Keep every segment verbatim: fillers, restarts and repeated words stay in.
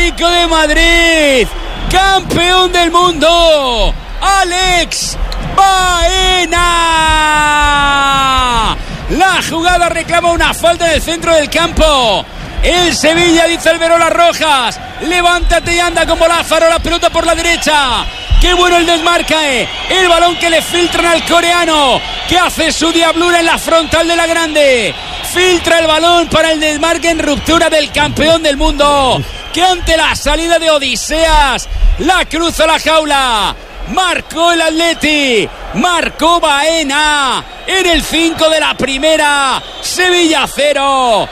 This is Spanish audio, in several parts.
Atlético de Madrid, campeón del mundo, Alex Baena. La jugada reclama una falta en el centro del campo. El Sevilla, dice Alberola Rojas, levántate y anda como Lázaro, la pelota por la derecha. Qué bueno el desmarque, el balón que le filtran al coreano, que hace su diablura en la frontal de la grande. Filtra el balón para el desmarque en ruptura del campeón del mundo, que ante la salida de Odiseas la cruza la jaula. Marcó el Atleti, marcó Baena en el cinco de la primera. Sevilla cero,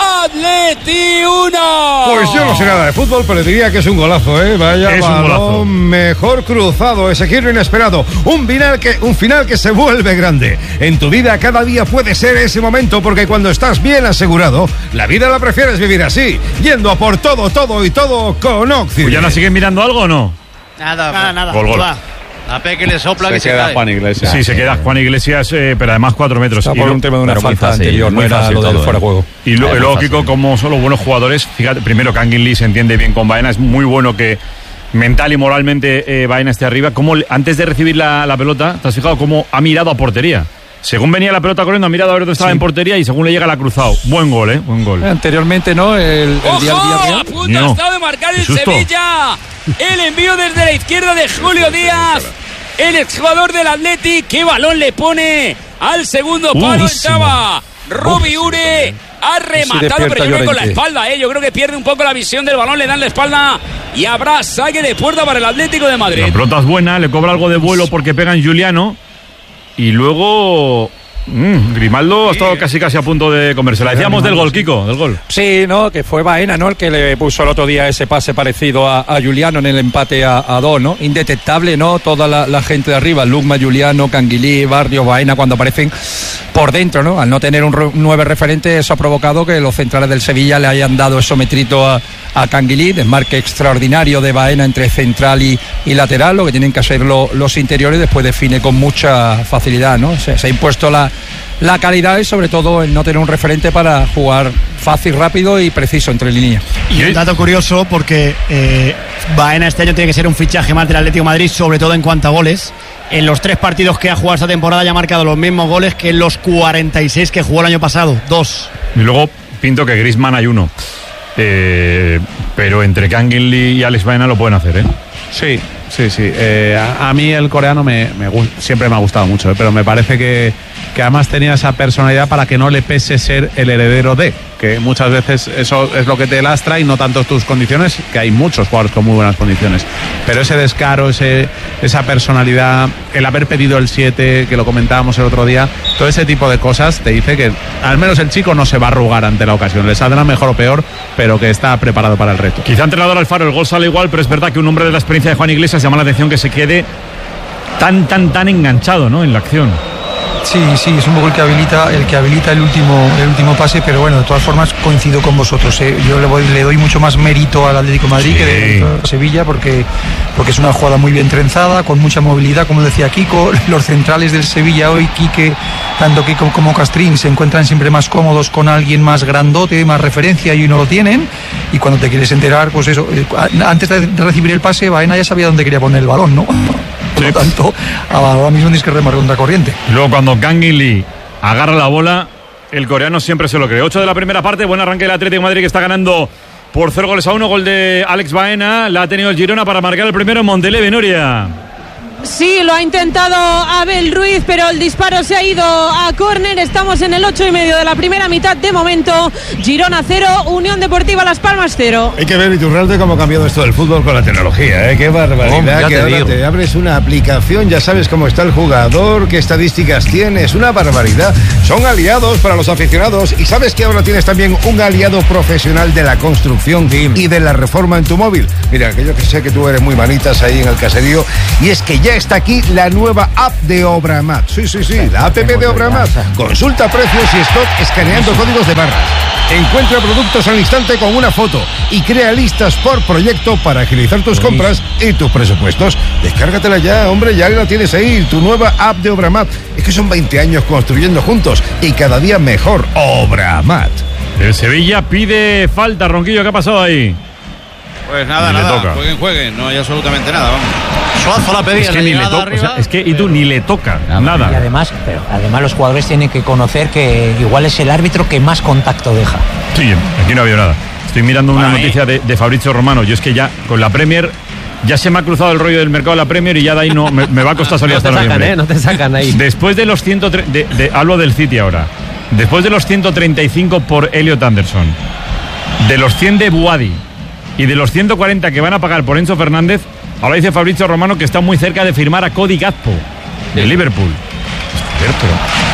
Atleti uno. Pues yo no sé nada de fútbol, pero diría que es un golazo, ¿eh? Vaya es balón mejor cruzado, ese giro inesperado. Un final, que, un final que se vuelve grande. En tu vida cada día puede ser ese momento, porque cuando estás bien asegurado, la vida la prefieres vivir así, yendo a por todo, todo y todo con Occidente. ¿Pues ya no siguen mirando algo o no? Nada, nada, nada. Gol, gol. La P que le sopla, se que se queda cae. Juan Iglesias. Sí, se queda Juan Iglesias, eh, pero además cuatro metros. Está y por lo, un tema de una falta fácil, anterior, no era lo del fuera de juego. Y lo, luego, Kiko, como son los buenos jugadores, fíjate, primero que Kangin Lee se entiende bien con Baena, es muy bueno que mental y moralmente eh, Baena esté arriba. Como antes de recibir la, la pelota, ¿te has fijado cómo ha mirado a portería? Según venía la pelota corriendo, ha mirado a ver dónde estaba sí. en portería y según le llega la ha cruzado. Buen gol, ¿eh? Buen gol. Anteriormente, ¿no? El, el ¡Ojo! día al día A punto ha estado de marcar el Sevilla. El envío desde la izquierda de Julio Díaz, el exjugador del Atleti. ¡Qué balón le pone al segundo palo! Uy, Estaba Robi Ure. Ha rematado, pero yo creo que con la espalda, ¿eh? Yo creo que pierde un poco la visión del balón, le dan la espalda y habrá saque de puerta para el Atlético de Madrid. La pelota es buena, le cobra algo de vuelo porque pega en Juliano. Y luego mmm, Grimaldo ha estado casi casi a punto de comérsela. Decíamos del gol, Kiko, del gol. Sí, no, que fue Baena, ¿no? El que le puso el otro día ese pase parecido a, a Juliano en el empate a, a dos, ¿no? Indetectable, ¿no? Toda la, la gente de arriba, Lukman, Juliano, Canguilí, Barrio, Baena, cuando aparecen por dentro, ¿no? Al no tener un, re, un nueve referente, eso ha provocado que los centrales del Sevilla le hayan dado eso metrito a, a Canguilí, desmarque extraordinario de Baena entre central y, y lateral, lo que tienen que hacer lo, los interiores, después define con mucha facilidad, ¿no? Se, se ha impuesto la, la calidad y sobre todo el no tener un referente para jugar fácil, rápido y preciso entre líneas. Y un dato curioso, porque eh, Baena este año tiene que ser un fichaje más del Atlético de Madrid, sobre todo en cuanto a goles. En los tres partidos que ha jugado esta temporada ya ha marcado los mismos goles que en los cuarenta y seis que jugó el año pasado, dos. Y luego pinto que Griezmann hay uno. Eh, pero entre Kangin Lee y Alex Baena lo pueden hacer, ¿eh? Sí, sí, sí. Eh, a, a mí el coreano me, me siempre me ha gustado mucho, ¿eh? Pero me parece que, que además tenía esa personalidad para que no le pese ser el heredero de, que muchas veces eso es lo que te lastra y no tanto tus condiciones, que hay muchos jugadores con muy buenas condiciones. Pero ese descaro, ese, esa personalidad, el haber pedido el siete, que lo comentábamos el otro día, todo ese tipo de cosas te dice que al menos el chico no se va a arrugar ante la ocasión, le saldrá mejor o peor, pero que está preparado para el reto. Quizá entrenador Alfaro, el gol sale igual, pero es verdad que un hombre de la experiencia de Juan Iglesias llama la atención que se quede tan, tan, tan enganchado, ¿no?, en la acción. Sí, sí, es un poco el que habilita el que habilita el último el último pase, pero bueno, de todas formas coincido con vosotros, ¿eh? Yo le, voy, le doy mucho más mérito al Atlético de Madrid sí. que de Sevilla, porque, porque es una jugada muy bien trenzada, con mucha movilidad, como decía Kiko. Los centrales del Sevilla hoy, Quique, tanto Kiko como Castrín, se encuentran siempre más cómodos con alguien más grandote, más referencia, y no lo tienen, y cuando te quieres enterar, pues eso, antes de recibir el pase, Baena ya sabía dónde quería poner el balón, ¿no? Por lo tanto, ahora mismo tienes que remar contra corriente. Y luego cuando Kangin Lee agarra la bola, el coreano siempre se lo cree. ocho de la primera parte, buen arranque del Atlético de Madrid, que está ganando por cero goles a uno. Gol de Alex Baena, la ha tenido el Girona para marcar el primero en Montelevi, Noria. Sí, lo ha intentado Abel Ruiz, pero el disparo se ha ido a córner. Estamos en el ocho y medio de la primera mitad de momento. Girona cero, Unión Deportiva Las Palmas cero. Hay que ver, Iturralde, cómo ha cambiado esto del fútbol con la tecnología, ¿eh? Qué barbaridad. Oh, que te ahora digo. Te abres una aplicación, ya sabes cómo está el jugador, qué estadísticas tiene. Es una barbaridad. Son aliados para los aficionados. Y sabes que ahora tienes también un aliado profesional de la construcción sí. y de la reforma en tu móvil. Mira, que yo que sé que tú eres muy manitas ahí en el caserío, y es que ya está aquí la nueva app de Obramat. Sí, sí, sí, la app de Obramat. Consulta precios y stock escaneando códigos de barras. Encuentra productos al instante con una foto y crea listas por proyecto para agilizar tus compras y tus presupuestos. Descárgatela ya, hombre, ya la tienes ahí, tu nueva app de Obramat. Es que son veinte años construyendo juntos y cada día mejor. Obramat. El Sevilla pide falta, Ronquillo, ¿qué ha pasado ahí? Pues nada, ni nada, le toca. jueguen, jueguen, no hay absolutamente nada, vamos. Suazo la pedía. Es que ni le toca, o sea, es que Itu ni le toca No, nada. Y además, pero además los jugadores tienen que conocer que igual es el árbitro que más contacto deja. Sí, aquí no ha habido nada. Estoy mirando una Para noticia de, de Fabrizio Romano. Yo es que ya con la Premier ya se me ha cruzado el rollo del mercado de la Premier y ya de ahí no me, me va a costar salir No hasta te sacan, noviembre. ¿eh? No te sacan ahí. Después de los ciento tre- de, de, hablo del City ahora. Después de los ciento treinta y cinco por Elliot Anderson, de los cien de Buadi y de los ciento cuarenta que van a pagar por Enzo Fernández, ahora dice Fabrizio Romano que está muy cerca de firmar a Cody Gakpo de Liverpool. Es cierto.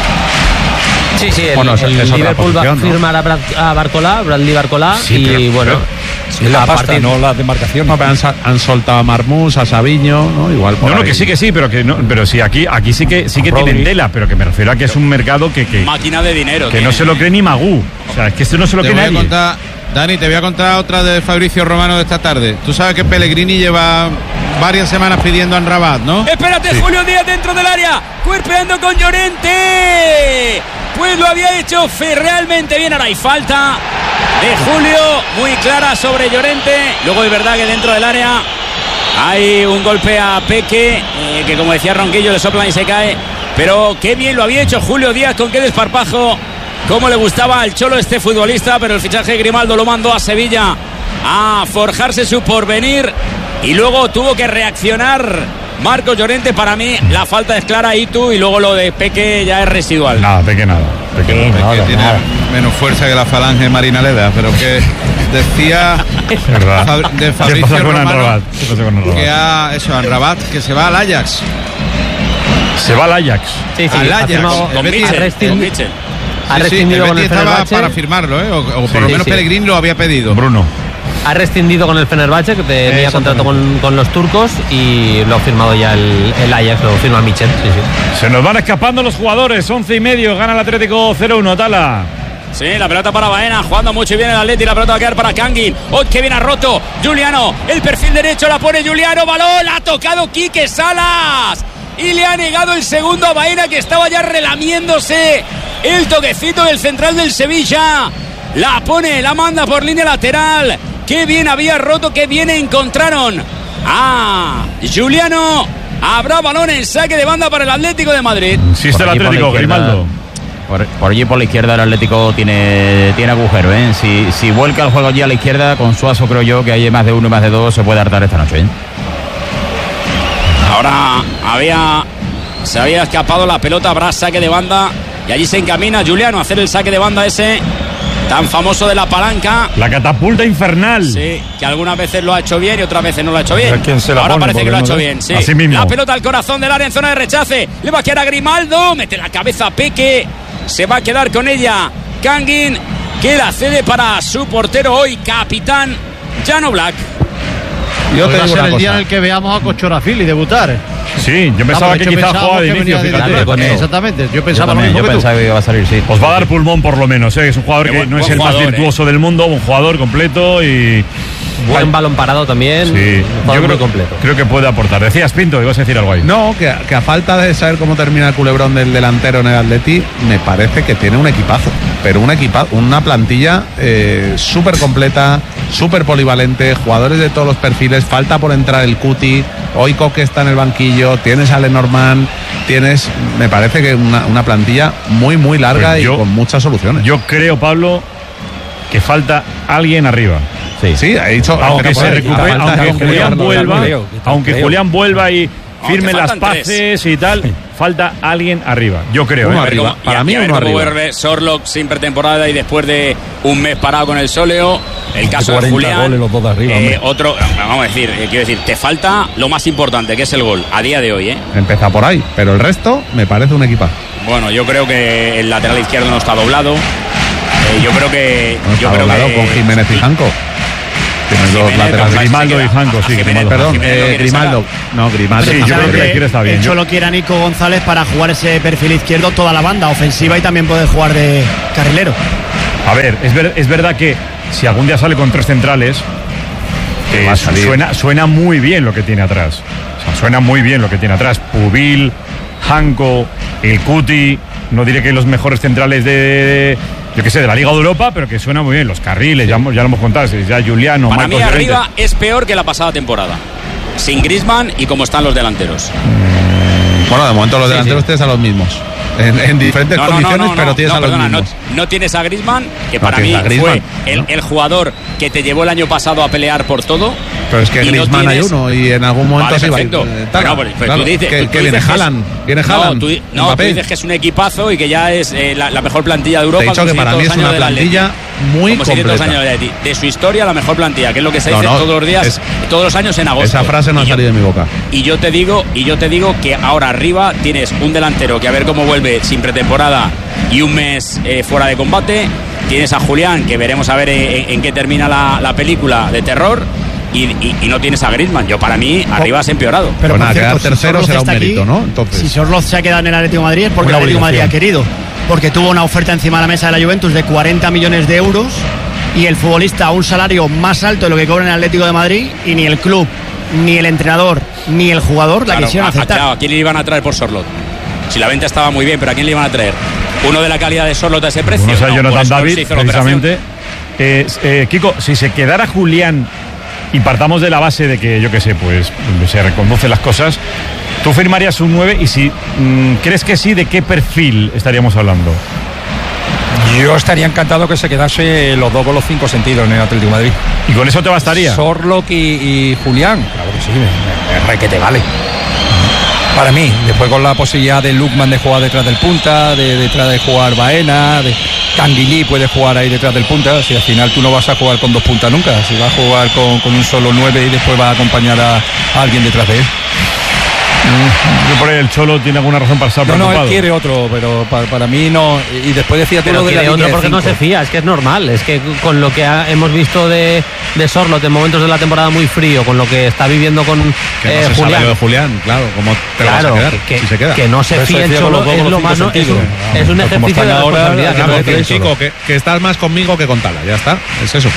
Sí, sí, el, Bueno, es- el es otra Liverpool va a posición, ¿no? firmar a, Brad, a Barcola, Bradley Barcola, Sí, y pero- bueno, Sí, la a pasta, partir- no la demarcación. No, pero han, sa- han soltado a Marmús, a Sabiño, ¿no? Igual por No, no, ahí. que sí, que sí, pero que no, pero sí, aquí, aquí sí que sí que Rodri. tienen tela, pero que me refiero a que es un mercado que, que, Máquina de dinero. que tiene. no se lo cree ni Magú. O sea, es que esto no se lo Te cree voy a nadie. contar, Dani, te voy a contar otra de Fabrizio Romano de esta tarde. Tú sabes que Pellegrini lleva varias semanas pidiendo a Amrabat, ¿no? Espérate, Julio Díaz dentro del área, cuerpeando con Llorente. Pues lo había hecho fe realmente bien. Ahora hay falta de Julio, muy clara sobre Llorente. Luego es verdad que dentro del área hay un golpe a Peque, eh, que como decía Ronquillo le soplan y se cae. Pero qué bien lo había hecho Julio Díaz, con qué desparpajo, cómo le gustaba al Cholo este futbolista. Pero el fichaje de Grimaldo lo mandó a Sevilla a forjarse su porvenir y luego tuvo que reaccionar Marcos Llorente. Para mí la falta es clara, Itu, y luego lo de Peque ya es residual. Nada, Peque nada. Peque Sí, nada. no, que no, tiene nada. menos fuerza que la falange Marinaleda, pero que decía Es verdad. Fab- de ¿Qué Fabrizio pasa con Romano Amrabat? ¿Qué pasa con Amrabat? que ha eso, Amrabat, que se va al Ajax. Se va al Ajax. Sí, sí, Al ha Ajax. firmado- El Con Betis, ha Mitchell, rescindido- con Mitchell. ha Sí, sí, rescindido el con el Betis estaba Fenerbahce. para firmarlo, ¿eh? o, o por Sí, lo menos sí. Pellegrini lo había pedido. Bruno. Ha rescindido con el Fenerbahce, que tenía Exactamente. contrato con, con los turcos, y lo ha firmado ya el, el Ajax, lo firma Michel. Sí, sí. Se nos van escapando los jugadores. Once y medio. Gana el Atlético cero uno. Tala. Sí, la pelota para Baena, jugando mucho bien el Atleti, la pelota va a quedar para Kangin. ¡Oh, que bien ha roto! Juliano, el perfil derecho, la pone Juliano, balón, la ha tocado Quique Salas. Y le ha negado el segundo a Baena, que estaba ya relamiéndose el toquecito del central del Sevilla. La pone, la manda por línea lateral. ¡Qué bien había roto, qué bien encontraron! ¡Ah! Juliano, habrá balón en saque de banda para el Atlético de Madrid. Insiste el Por allí por la Atlético, izquierda. Grimaldo. Por, por allí por la izquierda el Atlético tiene, tiene agujero, ¿eh? Si, si vuelca el juego allí a la izquierda, con Suazo creo yo que hay más de uno y más de dos, se puede hartar esta noche, ¿eh? Ahora había se había escapado la pelota, habrá saque de banda y allí se encamina Juliano a hacer el saque de banda ese tan famoso de la palanca. La catapulta infernal. Sí, que algunas veces lo ha hecho bien y otras veces no lo ha hecho bien. Pero ¿quién se la Ahora pone? parece que lo ha Porque hecho no- bien, sí. Así mismo. La pelota al corazón del área en zona de rechace. Le va a quedar a Grimaldo, mete la cabeza a Peque. Se va a quedar con ella Kangin, que la cede para su portero hoy, capitán Jan Oblak. Yo te Va a digo ser una el día en cosa. el que veamos a Cochorafili debutar. Sí, yo pensaba Vamos, de que hecho, quizás pensábamos jugaba de que inicio, venía de fíjate. titular. conmigo. Exactamente, yo Yo pensaba lo también, mismo yo que tú. pensaba que iba a salir, sí. Os va a dar pulmón por lo menos, ¿eh? Es un jugador Qué que buen- no es buen el más jugador, virtuoso del mundo, un jugador completo y... Buen balón parado también, Sí, un yo jugador muy creo, completo. creo que puede aportar. Decías, Pinto, ibas a decir algo ahí. No, que, que a falta de saber cómo termina el culebrón del delantero en el Atleti, me parece que tiene un equipazo. Pero un equipazo, una plantilla eh, súper completa, súper polivalente, jugadores de todos los perfiles. Falta por entrar el Cuti. Hoy Coque está en el banquillo. Tienes a Lenormand. Tienes, me parece que una, una plantilla muy, muy larga Pues yo- y con muchas soluciones. Yo creo, Pablo, que falta alguien arriba. Sí. Sí, ha dicho. Aunque pero se por ahí, recupere, a falta aunque de Julián concretarlo, vuelva, creo, que aunque creo. Julián vuelva y firme Aunque las faltan tres. paces y tal, falta alguien arriba. Yo creo. Uno ¿eh? arriba. Cómo- Para y- mí y a ver uno cómo arriba. vuelve Sorlock sin pretemporada y después de un mes parado con el sóleo. El caso de cuarenta Julián. goles los dos de arriba, eh, hombre. otro, vamos a decir, eh, quiero decir, te falta lo más importante, que es el gol, a día de hoy, ¿eh? Empieza por ahí, pero el resto me parece un equipazo. Bueno, yo creo que el lateral izquierdo no está doblado. Eh, yo creo que. No yo está creo doblado que con Jiménez y Janko. Tienes dos Jiménez, laterales. con Grimaldo Jiménez, y Janko, a sí, Jiménez, Grimaldo. Perdón, Jiménez lo eh, quiere Grimaldo. sacar. No, Grimaldo. Sí, yo creo que la izquierda está bien. De hecho, Yo- lo quiere Nico González para jugar ese perfil izquierdo toda la banda ofensiva y también puede jugar de carrilero. A ver, es, ver- es verdad que si algún día sale con tres centrales, eh, va a salir. suena, suena muy bien lo que tiene atrás. O sea, suena muy bien lo que tiene atrás. Pubil, Janko, el Cuti. No diré que los mejores centrales de, yo qué sé, de la Liga de Europa, pero que suena muy bien. Los carriles, ya, ya lo hemos contado, ya Juliano, Para Marcos mí arriba Llorente. es peor que la pasada temporada. Sin Griezmann y como están los delanteros. Bueno, de momento los Sí, delanteros sí. tienes a los mismos. En, en diferentes No, no, condiciones, no, no, pero no, tienes no, a los perdona, mismos. No, no tienes a Griezmann, que No para mí tienes a Griezmann, fue el, ¿no? el jugador que te llevó el año pasado a pelear por todo. Pero es que y no Griezmann hay tienes- uno y en algún momento Vale, se va a ir, perfecto. eh, tal. Bueno, pues, pues Claro, tú dices, que, tú- que tú viene dices que es- Haaland, viene No, Haaland, tú, di- no, tú Mbappé. dices que es un equipazo y que ya es eh, la, la mejor plantilla de Europa. Te he dicho que como para si mí todos es los una años del Atleti. plantilla muy Como si todos los completa. años del Atleti. De su historia, la mejor plantilla, que es lo que se No, dice no, todos los días, es- todos los años en agosto. Esa frase no ha Y yo- salido de mi boca. Y yo te digo, y yo te digo que ahora arriba tienes un delantero que a ver cómo vuelve sin pretemporada y un mes eh, fuera de combate. Tienes a Julián, que veremos a ver en, en qué termina la, la película de terror. Y, y, y no tienes a Griezmann. Yo para mí arriba has empeorado. Pero Pues por nada, cierto, quedar si tercero Sorloth será un está aquí, mérito, ¿no? Entonces. Si Sorloth se ha quedado en el Atlético de Madrid es porque Una el Atlético de Madrid ha obligación. querido. Porque tuvo una oferta encima de la mesa de la Juventus de cuarenta millones de euros y el futbolista a un salario más alto de lo que cobra en el Atlético de Madrid y ni el club, ni el entrenador, ni el jugador la Claro, quisieron a- aceptar. claro, ¿a quién le iban a traer por Sorloth? Si la venta estaba muy bien, pero ¿a quién le iban a traer? ¿Uno de la calidad de Sorloth a ese precio? No sé, No, Jonathan por eso David, se hizo la operación. precisamente. Eh, eh, Kiko, si se quedara Julián y partamos de la base de que, yo qué sé, pues se reconducen las cosas, ¿tú firmarías un nueve? Y si mm, crees que sí, ¿de qué perfil estaríamos hablando? Yo estaría encantado que se quedase los dos con los cinco sentidos en el Atlético de Madrid. ¿Y con eso te bastaría? Sorloth y, y Julián. Claro que sí, me, me, me re que te vale. Para mí, después con la posibilidad de Lukman de jugar detrás del punta, de detrás de jugar Baena, de Canguilí puede jugar ahí detrás del punta. Si al final tú no vas a jugar con dos puntas nunca, si vas a jugar con, con un solo nueve y después vas a acompañar a, a alguien detrás de él. Yo por ahí el Cholo tiene alguna razón para estar No, no, preocupado. él quiere otro, pero para, para mí no. Y después decía tú Pero lo de la quiere línea otro de porque no cinco. se fía, es que es normal. Es que con lo que ha- hemos visto de, de Sorloth en momentos de la temporada muy frío, con lo que está viviendo con Que no eh, se sabe Julián. lo de Julián, claro, ¿cómo te lo vas Claro, a quedar que, si se queda? que no se Por eso fíe en decía con Cholo los dos es con lo los más, cinco no, es un, sentidos. es un Pues como ejercicio de están ahora, responsabilidad. ya que no no te decide dice Cholo. Chico, que, que estás más conmigo que con Tala, ya está, es eso.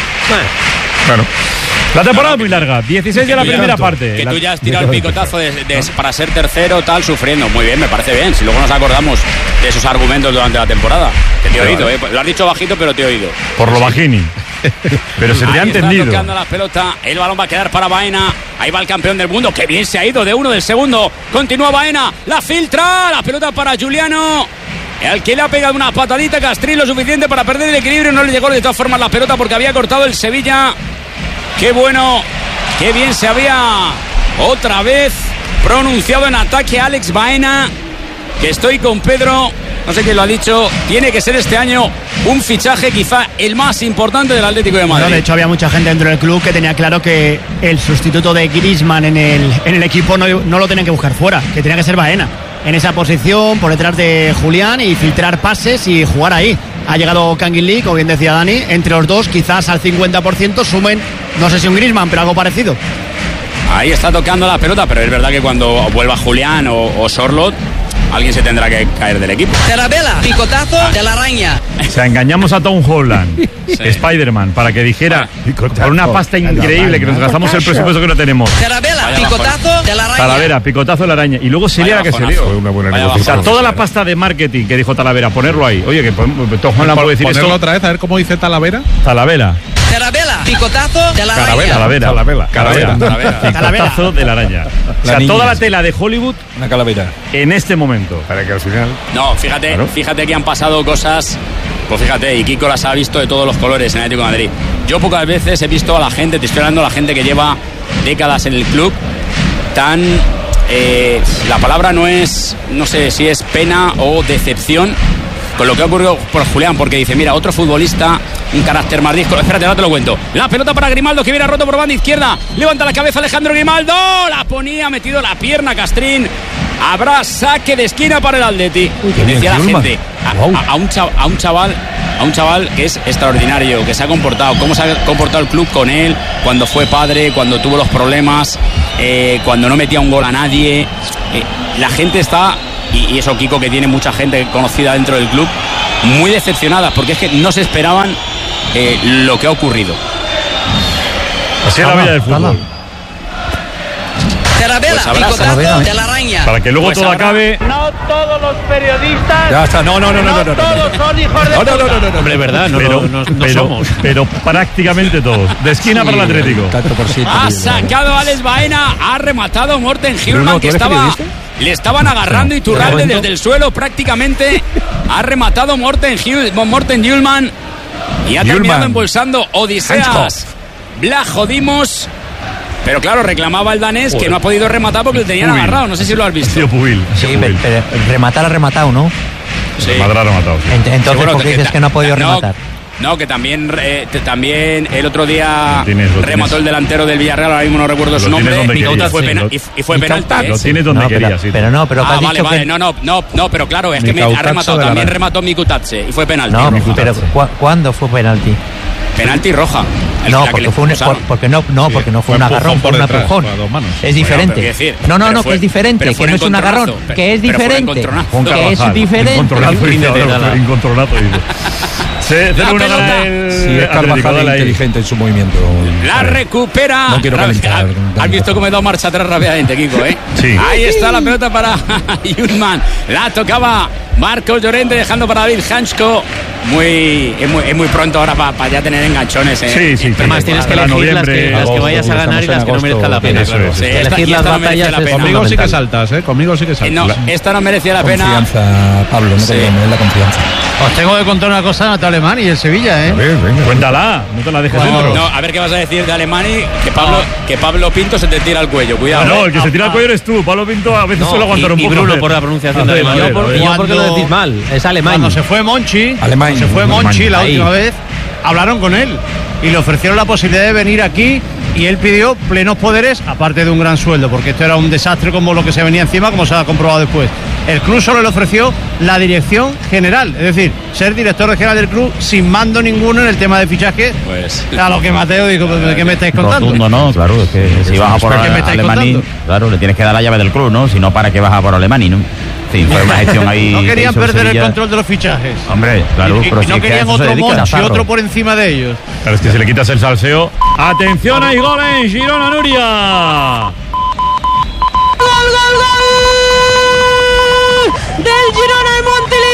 Claro. La temporada es muy larga, dieciséis de la Que tú ya- primera parte. Que La- tú ya has tirado el picotazo de- de- para ser tercero, tal, sufriendo. Muy bien, me parece bien. Si luego nos acordamos de esos argumentos durante la temporada. Que te he oído, ¿eh? Lo has dicho bajito, pero te he oído. Por lo bajini. Pero se te ha Ahí está entendido. tocando la pelota. El balón va a quedar para Baena. Ahí va el campeón del mundo. Que bien se ha ido de uno del segundo. Continúa Baena. La filtra. La pelota para Juliano. Al que le ha pegado una patadita Castrín lo suficiente para perder el equilibrio. No le llegó de todas formas la pelota porque había cortado el Sevilla. Qué bueno. Qué bien se había otra vez pronunciado en ataque Alex Baena. Que estoy con Pedro. No sé quién lo ha dicho. Tiene que ser este año un fichaje quizá el más importante del Atlético de Madrid. No, de hecho, había mucha gente dentro del club que tenía claro que el sustituto de Griezmann en el, en el equipo no, no lo tenían que buscar fuera, que tenía que ser Baena. En esa posición, por detrás de Julián y filtrar pases y jugar ahí. Ha llegado Canguilí, como bien decía Dani, entre los dos quizás al cincuenta por ciento sumen, no sé si un Griezmann, pero algo parecido. Ahí está tocando la pelota, pero es verdad que cuando vuelva Julián o, o Sorloth, alguien se tendrá que caer del equipo. Terabela, picotazo de la araña. O sea, engañamos a Tom Holland, Spider-Man, para que dijera por una pasta increíble que nos gastamos el presupuesto que no tenemos. Terabela, picotazo de la araña. Talavera, picotazo de la araña. Y luego sería la que se dio. Fue una buena O negociación. sea, toda la pasta de marketing que dijo Talavera, ponerlo ahí. Oye, que podemos- Tom Holland puede decir Ponerlo esto. otra vez, a ver cómo dice Talavera. Talavera. Terabela, picotazo de la araña. Talavera. Talavera. Talavera. Talavera. Picotazo de la araña. O sea, niña. toda la tela de Hollywood Una calavera. en este momento. Para que al final. No, fíjate, Claro. fíjate que han pasado cosas. Pues fíjate, y Kiko las ha visto de todos los colores en el Atlético de Madrid. Yo pocas veces he visto a la gente, te estoy hablando de la gente que lleva décadas en el club, tan. eh, la palabra no es, no sé si es pena o decepción con lo que ha ocurrido por Julián, porque dice, mira, otro futbolista, un carácter más disco. Espérate, ahora te lo cuento. La pelota para Grimaldo, que viene roto por banda izquierda. Levanta la cabeza Alejandro Grimaldo. La ponía, metido la pierna Castrín. Habrá saque de esquina para el Atleti. Decía la gente, a, a- a un chaval, a un chaval, a un chaval que es extraordinario, que se ha comportado, cómo se ha comportado el club con él, cuando fue padre, cuando tuvo los problemas, eh, cuando no metía un gol a nadie. Eh, la gente está, y, y eso Kiko, que tiene mucha gente conocida dentro del club, muy decepcionada, porque es que no se esperaban eh, lo que ha ocurrido. Así es la vida del fútbol. de la vela, Pues picotazo ¿eh? de la araña. Para que luego Pues todo habrá- acabe. No todos los periodistas. Ya está, no, no, no, no, no, no, no. Todos son hijos de No, no, no, puta. no, no, no. Hombre, verdad, no, pero, no, no, no pero, somos. pero prácticamente todos. De esquina para el Atlético. Tanto por ciento. Ha sacado Alex Baena, ha rematado Morten Hjulmand, Bruno, ¿tú que eres estaba, periodista? le estaban agarrando Iturralde momento? desde el suelo prácticamente. Ha rematado Morten Hjul- Morten Hjulmand y ha terminado Hjulmand. embolsando Odiseas Hanskov. Blahodimos. Pero claro, reclamaba el danés que no ha podido rematar porque le tenían Pubil. agarrado. No sé si lo has visto. Tío Pubil. Sí, tío Pubil. pero rematar ha rematado, ¿no? Sí. Madrid ha rematado. sí. Ent- Entonces, Seguro ¿por qué dices ta- que no ha podido no, rematar? No, que también, eh, te- también el otro día Lo tienes, lo remató tienes. el delantero del Villarreal, ahora mismo no recuerdo su Lo tienes nombre. donde Y querías, fue, sí, pena- lo- y, y fue penalti. ¿eh? Lo tienes donde No, pero, querías. sí. pero no, pero que Ah, has vale, dicho vale, que... no, no, no, no, pero claro, es que me ha Micautazzo rematado, de la también Raya. remató Mikutatse y fue penalti. No, Mikutatse. pero ¿cu- ¿cuándo fue penalti? Penalti roja. El- No, la que porque le fue un, expulsaron. por- porque no, no, Sí, porque no fue fue un empujón agarrón, por fue un detrás, empujón. fue a dos manos. Es Bueno, diferente. pero quiero decir, no, no, pero no, fue- que es diferente, pero que fue no un es un agarrón, encontronazo, que es pero fue un diferente. encontronazo. Juan Que es Carvajal, diferente. Encontronazo, dice Límite, ahora, la- encontronazo, dice. Se La cero uno pelota. gana el Sí, es Atlético, Carvajal dale ahí. inteligente en su movimiento. La recupera. No quiero calentar. Has visto cómo he dado marcha atrás rápidamente, Kiko, ¿eh? Sí. Ahí está la pelota para Hjulmand. La tocaba Marcos Llorente, dejando para David Hansko. Muy, es, muy, es muy pronto ahora para ya tener enganchones. ¿eh? Sí, sí, sí. Además tienes que Para elegir las noviembre, que, las que agosto, vayas a ganar y estamos las en que no merezcan la agosto, pena. eso claro. es. Sí, esta- Elegir y las esta no merece batallas la es pena. Conmigo sí que fundamental. saltas, ¿eh? Conmigo sí que Eh, saltas. No, esta no merecía la pena. Confianza, Pablo, no Sí. te es la confianza. Os tengo que contar una cosa de Alemán y el Sevilla, ¿eh? A ver, venga. Cuéntala, no te la dejes dentro. No, a ver qué vas a decir de Alemani, que Pablo, que Pablo Pinto se te tira al cuello. Cuidado. Ah, no, ¿eh? el que se tira al cuello eres tú. Pablo Pinto a veces No, suele aguantar y, un y poco. Bruno a ver. por la pronunciación A de ver, alemán. a Yo, ver, por- a ver. yo porque lo Cuando- decís mal. Es alemán. Cuando se fue Monchi, Alemán. cuando se fue Alemán. Monchi la Ahí. última vez, hablaron con él y le ofrecieron la posibilidad de venir aquí y él pidió plenos poderes, aparte de un gran sueldo, porque esto era un desastre como lo que se venía encima, como se ha comprobado después. El club solo le ofreció la dirección general, es decir, ser director general del club sin mando ninguno en el tema de fichaje. Pues. A lo que Mateo dijo, ¿de qué me estáis contando? Rotundo, no, claro, es que si vas a por ¿Pero qué me estáis Alemania, contando? claro, le tienes que dar la llave del club, ¿no? Si no, ¿para qué vas a por Alemania, no? Sí, fue una gestión ahí. No que querían hizo perder el Sevilla. control de los fichajes. Hombre, claro, y, y- pero y si no es que a querían eso se otro dedica, Monchi, Zarro. otro por encima de ellos. Claro, es que si le quitas el salseo. ¡Atención, hay gol en Girona, Nuria! ¡Gol, gol, gol! Del Girona de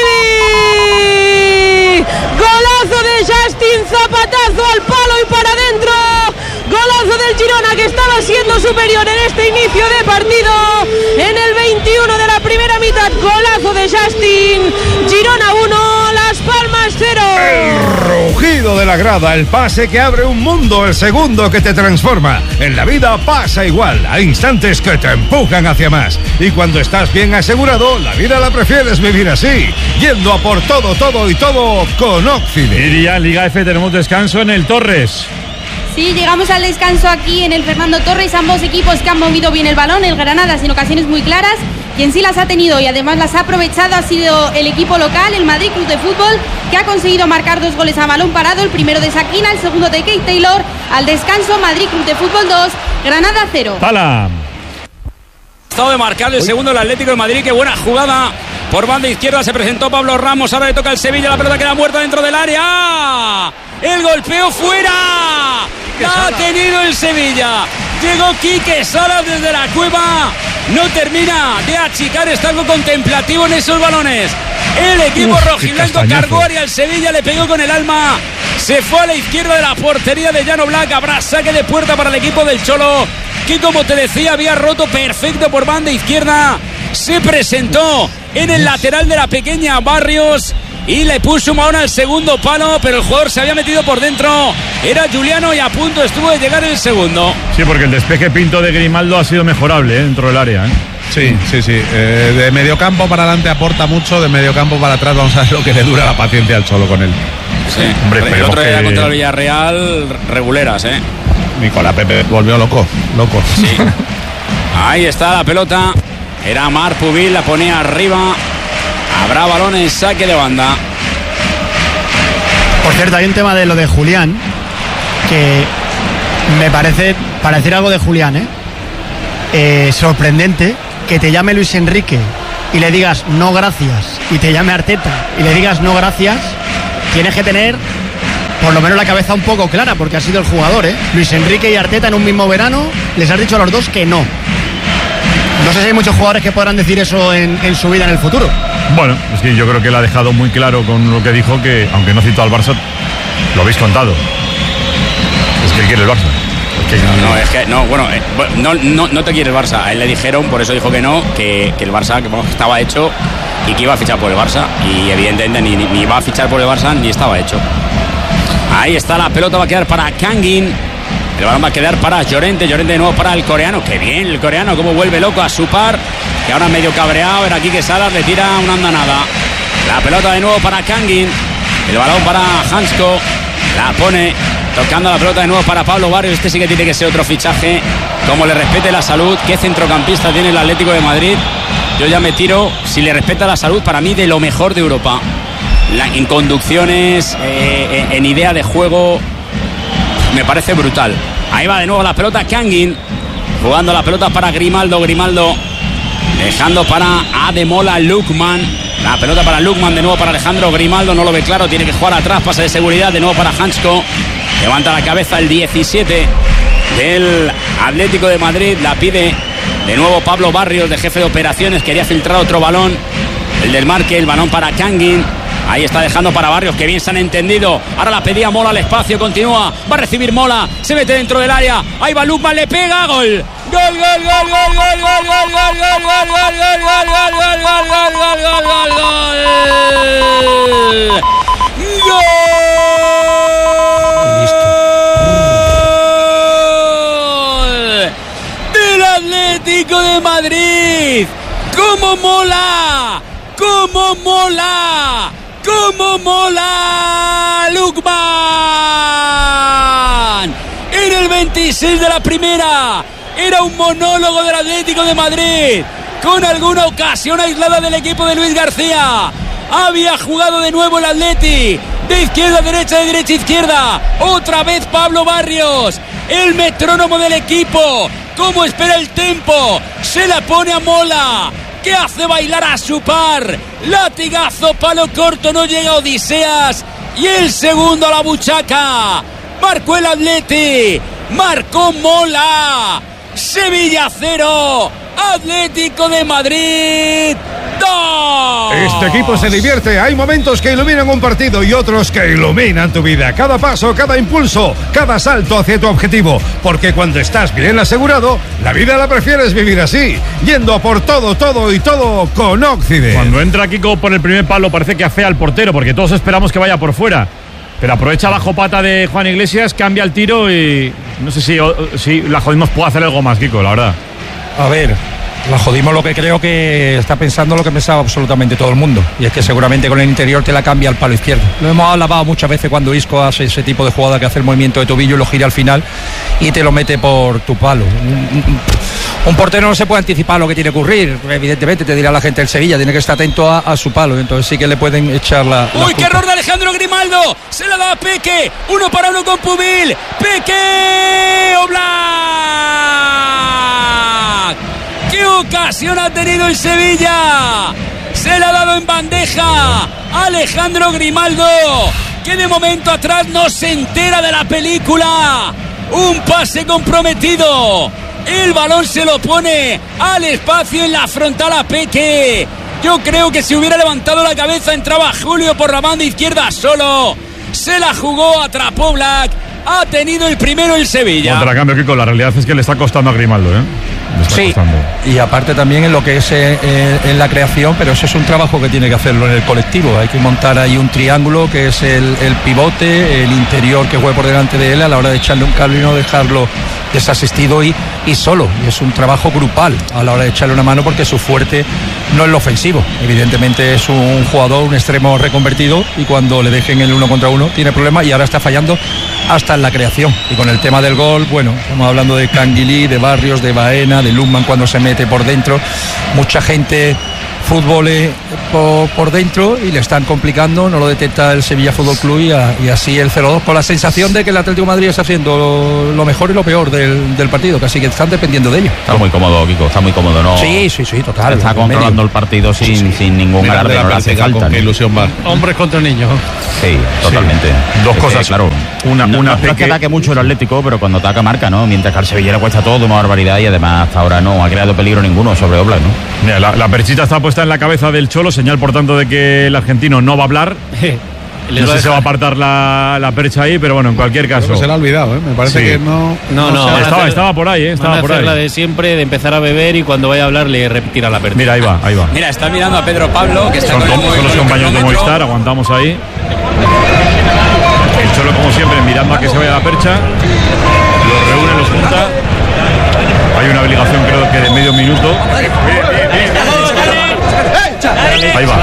Montilivi. Golazo de Justin, zapatazo al palo y para adentro. Golazo del Girona, que estaba siendo superior en este inicio de partido. En el veintiuno de la primera mitad, golazo de Justin. Girona uno, Las Palmas cero. Rugido de la grada, el pase que abre un mundo, el segundo que te transforma. En la vida pasa igual, hay instantes que te empujan hacia más. Y cuando estás bien asegurado, la vida la prefieres vivir así, yendo a por todo, todo y todo con Oxide. Y ya en Liga F tenemos descanso en el Torres. Sí, llegamos al descanso aquí en el Fernando Torres, ambos equipos que han movido bien el balón, el Granada sin ocasiones muy claras, quien sí las ha tenido y además las ha aprovechado ha sido el equipo local, el Madrid Club de Fútbol, que ha conseguido marcar dos goles a balón parado, el primero de Sakina, el segundo de Keith Taylor. Al descanso, Madrid Club de Fútbol dos, Granada cero. ¡Pala! Estado de marcar el segundo el Atlético de Madrid. Qué buena jugada por banda izquierda. Se presentó Pablo Ramos. Ahora le toca el Sevilla. La pelota queda muerta dentro del área. El golpeo fuera. La ha tenido el Sevilla. Llegó Quique Salas desde la cueva. No termina de achicar. Está algo contemplativo en esos balones. El equipo Uf, rojiblanco qué cargó castañazo. y al Sevilla le pegó con el alma. Se fue a la izquierda de la portería de Llano Black. Habrá saque de puerta para el equipo del Cholo, que como te decía había roto perfecto por banda izquierda. Se presentó en el lateral de la pequeña Barrios y le puso un balón al segundo palo, pero el jugador se había metido por dentro. Era Juliano y a punto estuvo de llegar el segundo. Sí, porque el despeje pinto de Grimaldo ha sido mejorable, ¿eh? Dentro del área, ¿eh? Sí, sí, sí. Eh, de mediocampo para adelante aporta mucho, de mediocampo para atrás vamos a ver lo que le dura la paciencia al Cholo con él. Sí, Hombre, el pero otro día que- contra el Villarreal, reguleras, ¿eh? Nicolás Pepe volvió loco, loco. Sí. Ahí está la pelota. Era Mar Pubil, la ponía arriba. Habrá balón en saque de banda. Por cierto, hay un tema de lo de Julián que me parece, para decir algo de Julián, ¿eh? Eh, sorprendente que te llame Luis Enrique y le digas no gracias, y te llame Arteta y le digas no gracias. Tienes que tener por lo menos la cabeza un poco clara, porque ha sido el jugador, ¿eh? Luis Enrique y Arteta en un mismo verano les has dicho a los dos que no. No sé si hay muchos jugadores que podrán decir eso en, en su vida en el futuro. Bueno, es que yo creo que le ha dejado muy claro con lo que dijo, que aunque no citó al Barça, lo habéis contado. Es que él quiere el Barça. Es que no, no, es que no, bueno, eh, no, no, no te quiere el Barça. A él le dijeron, por eso dijo que no, que, que el Barça que, bueno, que estaba hecho y que iba a fichar por el Barça. Y evidentemente ni, ni iba a fichar por el Barça ni estaba hecho. Ahí está, la pelota va a quedar para Kangin. El balón va a quedar para Llorente. Llorente de nuevo para el coreano. Qué bien el coreano, cómo vuelve loco a su par. Que ahora medio cabreado. Era aquí que Salas le tira una andanada. La pelota de nuevo para Kangin. El balón para Hansko. La pone tocando la pelota de nuevo para Pablo Barrios. Este sí que tiene que ser otro fichaje. Como le respete la salud. ¿Qué centrocampista tiene el Atlético de Madrid? Yo ya me tiro, si le respeta la salud, para mí de lo mejor de Europa. La, en conducciones, eh, en idea de juego, me parece brutal. Ahí va de nuevo la pelota Kangin, jugando la pelota para Grimaldo. Grimaldo dejando para Ademola Lookman. La pelota para Lookman, de nuevo para Alejandro Grimaldo. No lo ve claro, tiene que jugar atrás, pase de seguridad. De nuevo para Hansko. Levanta la cabeza el diecisiete del Atlético de Madrid. La pide de nuevo Pablo Barrios, de jefe de operaciones. Quería filtrar otro balón, el del marque. El balón para Kangin. Ahí está dejando para Barrios, que bien se han entendido. Ahora la pedía Mola al espacio, continúa. Va a recibir Mola, se mete dentro del área. Ahí va Lukman, le pega, gol. Gol, gol, gol, gol, gol, gol, gol, gol, gol, gol, gol, gol, gol, gol, gol, gol, gol, gol, gol. Gol del Atlético de Madrid. ¡Cómo mola! ¡Cómo mola! ¡Cómo mola! Lookman. En el veintiséis de la primera. Era un monólogo del Atlético de Madrid, con alguna ocasión aislada del equipo de Luis García. Había jugado de nuevo el Atleti, de izquierda a derecha, de derecha a izquierda. Otra vez Pablo Barrios, el metrónomo del equipo. ¿Cómo espera el tempo? Se la pone a Mola, que hace bailar a su par. Latigazo, palo corto, no llega Odiseas. Y el segundo a la buchaca. Marcó el Atleti, marcó Mola. Sevilla cero, Atlético de Madrid dos. Este equipo se divierte. Hay momentos que iluminan un partido y otros que iluminan tu vida. Cada paso, cada impulso, cada salto hacia tu objetivo. Porque cuando estás bien asegurado, la vida la prefieres vivir así, yendo a por todo, todo y todo con Occident. Cuando entra Kiko por el primer palo parece que afea al portero, porque todos esperamos que vaya por fuera. Pero aprovecha bajo pata de Juan Iglesias, cambia el tiro y no sé si, si la Jodimos puede hacer algo más, Kiko, la verdad. A ver, la Jodimos lo que creo que está pensando lo que pensaba absolutamente todo el mundo. Y es que seguramente con el interior te la cambia al palo izquierdo. Lo hemos hablado muchas veces cuando Isco hace ese tipo de jugada que hace el movimiento de tobillo y lo gira al final y te lo mete por tu palo. Un portero no se puede anticipar lo que tiene que ocurrir. Evidentemente te dirá la gente del Sevilla, tiene que estar atento a, a su palo. Entonces sí que le pueden echar la, la ¡Uy, qué error de Alejandro Grimaldo! Se la da a Peque, uno para uno con Pubil. Peque Oblak. ¡Qué ocasión ha tenido el Sevilla! Se la ha dado en bandeja Alejandro Grimaldo, que de momento atrás no se entera de la película. Un pase comprometido. El balón se lo pone al espacio en la frontal a Peque. Yo creo que si hubiera levantado la cabeza entraba Julio por la banda izquierda solo. Se la jugó, atrapó Black. Ha tenido el primero el Sevilla. Contra cambio, Kiko, la realidad es que le está costando a Grimaldo, ¿eh? Le está sí, costando. Y aparte también en lo que es eh, eh, en la creación, pero eso es un trabajo que tiene que hacerlo en el colectivo. Hay que montar ahí un triángulo que es el, el pivote, el interior que juegue por delante de él a la hora de echarle un cable y no dejarlo desasistido y, y solo. Y es un trabajo grupal a la hora de echarle una mano, porque su fuerte no es lo ofensivo. Evidentemente es un jugador, un extremo reconvertido, y cuando le dejen el uno contra uno tiene problemas, y ahora está fallando hasta en la creación. Y con el tema del gol, bueno, estamos hablando de Canguilí, de Barrios, de Baena, de Lookman cuando se mete por dentro. Mucha gente fútbol eh, por, por dentro y le están complicando, no lo detecta el Sevilla Fútbol Club y, a, y así el cero dos, con la sensación de que el Atlético de Madrid está haciendo lo, lo mejor y lo peor del, del partido, casi que están dependiendo de ello. Está muy cómodo, Kiko, está muy cómodo, ¿no? Sí, sí, sí, total. Está controlando el partido sin, sí, sí. sin ningún alarde, no le hace falta. Con qué ilusión va. Hombres contra niños. Sí, totalmente. Sí. Dos es cosas, que, claro. Una, no, una no, no es que ataque mucho el Atlético, pero cuando ataca marca, ¿no? Mientras que al Sevilla le cuesta todo, una barbaridad, y además hasta ahora no ha creado peligro ninguno sobre Oblak, ¿no? Mira, la, la perchita está puesta en la cabeza del Cholo, señal por tanto de que el argentino no va a hablar. No sé si se va a apartar la, la percha ahí, pero bueno, en cualquier caso. Creo que se le ha olvidado, ¿eh? Me parece sí. que no. No, no, no estaba, hacer, estaba por ahí, ¿eh? Estaba van a por hacer ahí. la de siempre, de empezar a beber y cuando vaya a hablar le repetirá la percha. Mira, ahí va, ahí va. Mira, está mirando a Pedro Pablo, que está son, con el son los compañeros de Movistar, aguantamos ahí. El Cholo, como siempre, mirando a que se vaya la percha. Los reúne, los junta. Hay una obligación, creo que de medio minuto. Ahí va.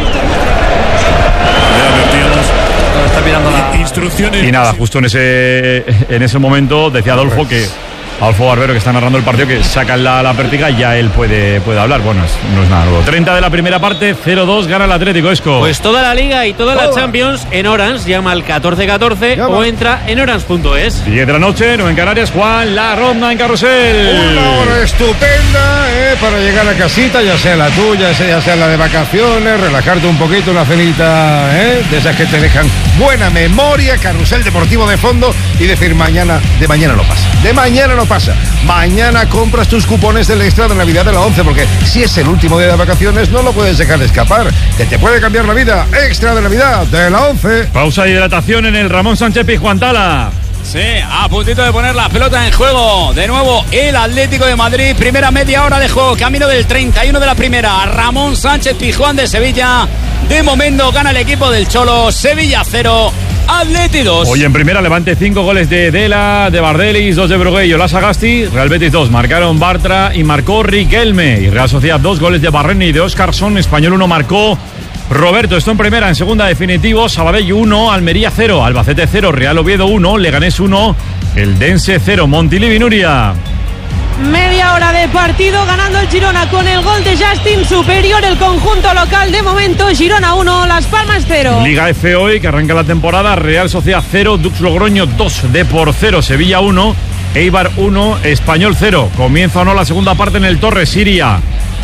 Está mirando la... Instrucciones. Y nada, justo en ese en ese momento decía Adolfo que Adolfo Barbero, que está narrando el partido, que sacan la, la pértiga y ya él puede, puede hablar. Bueno, es, no es nada nuevo. treinta de la primera parte, cero dos, gana el Atlético, Esco. Pues toda la Liga y toda la Champions en Orange, llama al catorce catorce o entra en orange punto es. diez de la noche, no en Canarias, Juan, la ronda en Carrusel. Una hora estupenda eh, para llegar a casita, ya sea la tuya, ya sea la de vacaciones, relajarte un poquito, una cenita eh, de esas que te dejan buena memoria, carrusel deportivo de fondo y decir mañana, de mañana no pasa. De mañana no pasa. Mañana compras tus cupones del extra de Navidad de la once, porque si es el último día de vacaciones no lo puedes dejar de escapar, que te puede cambiar la vida. Extra de Navidad de la once. Pausa de hidratación en el Ramón Sánchez Pizjuán Tala. Sí, a puntito de poner la pelota en juego. De nuevo el Atlético de Madrid. Primera media hora de juego. Camino del treinta y uno de la primera. Ramón Sánchez Pizjuán de Sevilla. De momento gana el equipo del Cholo. Sevilla cero, Atleti dos. Hoy en primera, Levante cinco goles de Dela, de Bardelis, dos de Broguello, la Sagasti. Real Betis dos, marcaron Bartra y marcó Riquelme. Y Real Sociedad dos, goles de Barreni y de Óscarson. Español uno, marcó Roberto. Esto en primera. En segunda, definitivo, Sabadell uno, Almería cero, Albacete cero, Real Oviedo uno, Leganés uno, el Dense cero, Montilivi Nuria. Media hora de partido, ganando el Girona con el gol de Justin, superior el conjunto local. De momento Girona uno, Las Palmas cero. Liga F hoy, que arranca la temporada. Real Sociedad cero, Dux Logroño dos, Depor cero, Sevilla uno, Eibar uno, Español cero. Comienza o no la segunda parte en el Torre Siria.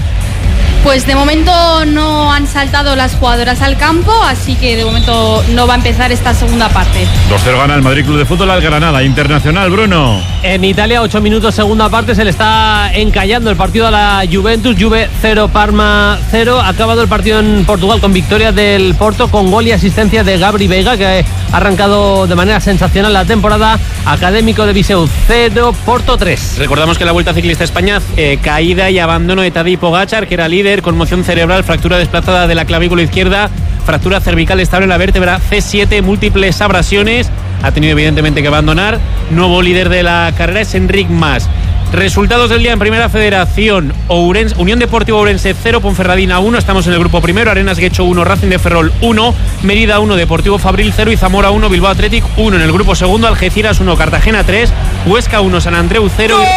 Pues de momento no han saltado las jugadoras al campo, así que de momento no va a empezar esta segunda parte. dos cero gana el Madrid Club de Fútbol al Granada. Internacional, Bruno. En Italia, ocho minutos, segunda parte, se le está encallando el partido a la Juventus. Juve cero, Parma cero. Ha acabado el partido en Portugal con victoria del Porto, con gol y asistencia de Gabri Veiga, que ha arrancado de manera sensacional la temporada. Académico de Viseu cero, Porto tres. Recordamos que la Vuelta Ciclista a España, eh, caída y abandono de Tadej Pogačar, que era líder, conmoción cerebral, fractura desplazada de la clavícula izquierda, fractura cervical estable en la vértebra C siete, múltiples abrasiones. Ha tenido evidentemente que abandonar. Nuevo líder de la carrera es Enric Mas. Resultados del día en Primera Federación. Ourense, Unión Deportiva Ourense cero, Ponferradina uno. Estamos en el grupo primero. Arenas Guecho uno, Racing de Ferrol uno, Mérida uno, Deportivo Fabril cero y Zamora uno, Bilbao Athletic uno. En el grupo segundo, Algeciras uno, Cartagena tres, Huesca uno, San Andreu cero. ¡Gol!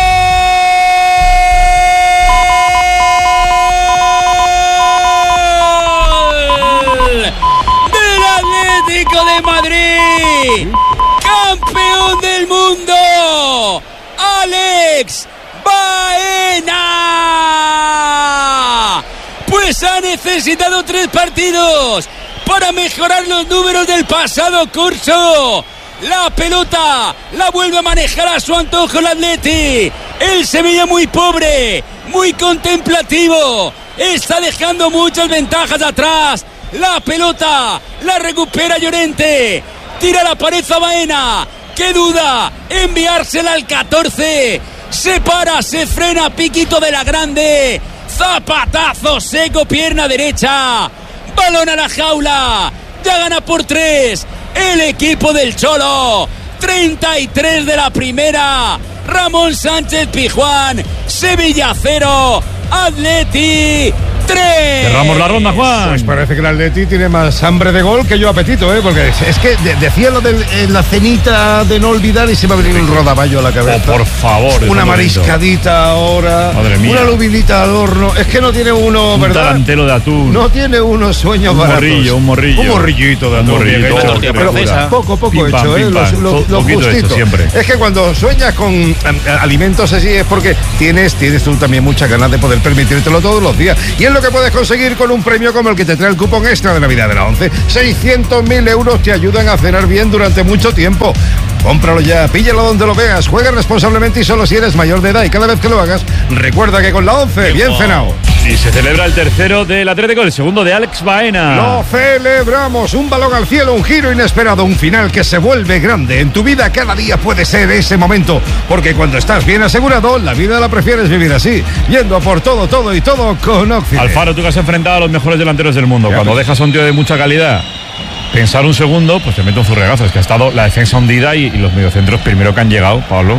De Madrid, campeón del mundo, Alex Baena. Pues ha necesitado tres partidos para mejorar los números del pasado curso. La pelota la vuelve a manejar a su antojo el Atleti. El Sevilla muy pobre, muy contemplativo, está dejando muchas ventajas atrás. La pelota la recupera Llorente, tira la pared a Baena, que duda, enviársela al catorce, se para, se frena, piquito de la grande, zapatazo seco, pierna derecha, balón a la jaula, ya gana por tres el equipo del Cholo. Treinta y tres de la primera, Ramón Sánchez Pizjuán, Sevilla cero, Atleti tres. Cerramos la ronda, Juan. Pues parece que el Atleti tiene más hambre de gol que yo apetito, ¿eh? Porque es que de, decía lo de la cenita de no olvidar y se me va a venir un rodaballo a la cabeza. Oh, por favor. Una mariscadita ahora. Madre mía. Una lubinita al horno. Es que no tiene uno, un ¿verdad? Un tarantelo de atún. No tiene uno sueños un baratos. Morrillo, un morrillo. Un morrillito de atún. Un morrillito. Hecho, Pero, pero pero poco, poco pim, hecho, pam, ¿eh? Pim, Los, pam. los, los Poquito justitos. hecho siempre. Es que cuando sueñas con um, alimentos así es porque tienes, tienes tú también muchas ganas de poder permitírtelo todos los días. Y es lo que puedes conseguir con un premio como el que te trae el cupón extra de Navidad de la once. seiscientos mil euros te ayudan a cenar bien durante mucho tiempo. Cómpralo ya, píllalo donde lo veas, juega responsablemente y solo si eres mayor de edad. Y cada vez que lo hagas, recuerda que con la once, bien cenado. Y se celebra el tercero del Atlético, el segundo de Alex Baena. Lo celebramos, un balón al cielo, un giro inesperado, un final que se vuelve grande. En tu vida cada día puede ser ese momento, porque cuando estás bien asegurado, la vida la prefieres vivir así, yendo a por todo, todo y todo con Occident. Alfaro, tú que has enfrentado a los mejores delanteros del mundo, ya, cuando pues. dejas a un tío de mucha calidad pensar un segundo, pues te mete un zurregazo. Es que ha estado la defensa hundida y, y los mediocentros primero que han llegado, Pablo.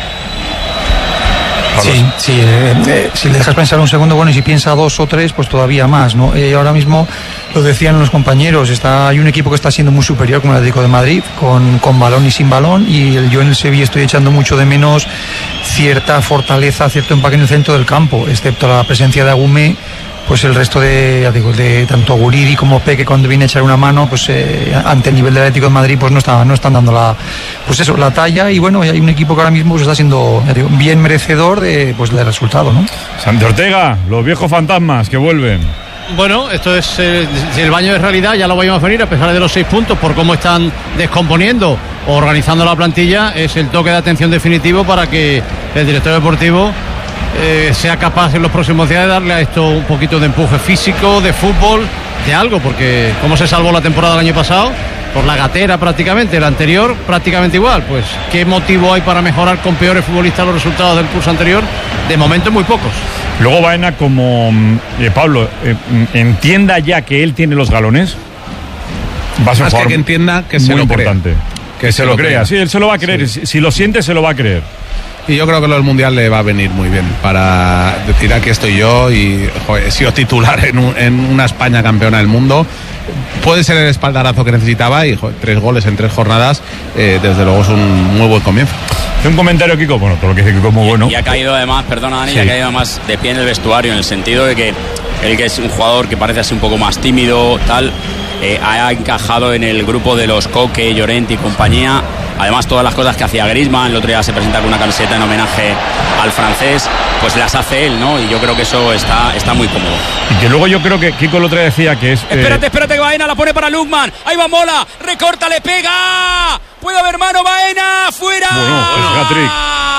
Sí, sí, eh, eh, si le dejas pensar un segundo, bueno, y si piensa dos o tres, pues todavía más, ¿no? Eh, ahora mismo, lo decían los compañeros, está, hay un equipo que está siendo muy superior, como el Atlético de Madrid, con, con balón y sin balón, y el, yo en el Sevilla estoy echando mucho de menos cierta fortaleza, cierto empaque en el centro del campo, excepto la presencia de Agumé. Pues el resto de, ya digo, de tanto Guridi como Peque, cuando viene a echar una mano, pues eh, ante el nivel del Atlético de Madrid, pues no está, no están dando la, pues eso, la talla. Y bueno, hay un equipo que ahora mismo pues, está siendo, ya digo, bien merecedor de, pues, del resultado, ¿no? Santi Ortega, los viejos fantasmas que vuelven. Bueno, esto es eh, el baño de realidad, ya lo vamos a venir, a pesar de los seis puntos, por cómo están descomponiendo o organizando la plantilla, es el toque de atención definitivo para que el director deportivo Eh, sea capaz en los próximos días de darle a esto un poquito de empuje físico, de fútbol, de algo, porque cómo se salvó la temporada del año pasado, por la gatera prácticamente, el anterior prácticamente igual, pues qué motivo hay para mejorar con peores futbolistas los resultados del curso anterior, de momento muy pocos. Luego Baena, como eh, Pablo, eh, entienda ya que él tiene los galones, va a ser más que, que entienda que se muy lo importante, crea. que, que se, se lo crea, crea. Sí, él se lo va a creer, sí. si, si lo siente se lo va a creer. Y yo creo que lo del Mundial le va a venir muy bien para decir aquí estoy yo y joder, he sido titular en, un, en una España campeona del mundo. Puede ser el espaldarazo que necesitaba y joder, tres goles en tres jornadas, eh, desde luego es un muy buen comienzo. Un comentario, Kiko, bueno, todo lo que dice Kiko es muy bueno. Y ha caído además, perdona Dani, sí. ha caído además de pie en el vestuario, en el sentido de que él, que es un jugador que parece así un poco más tímido, tal, eh, ha encajado en el grupo de los Coque, Llorente y compañía. Además, todas las cosas que hacía Griezmann, el otro día se presenta con una camiseta en homenaje al francés, pues las hace él, ¿no? Y yo creo que eso está, está muy cómodo. Y que luego yo creo que Kiko el otro día decía que es... Espérate, eh... espérate que Baena la pone para Lukman. Ahí va Mola, recorta, le pega. Puede haber mano, Baena, fuera. Bueno, es hat-trick.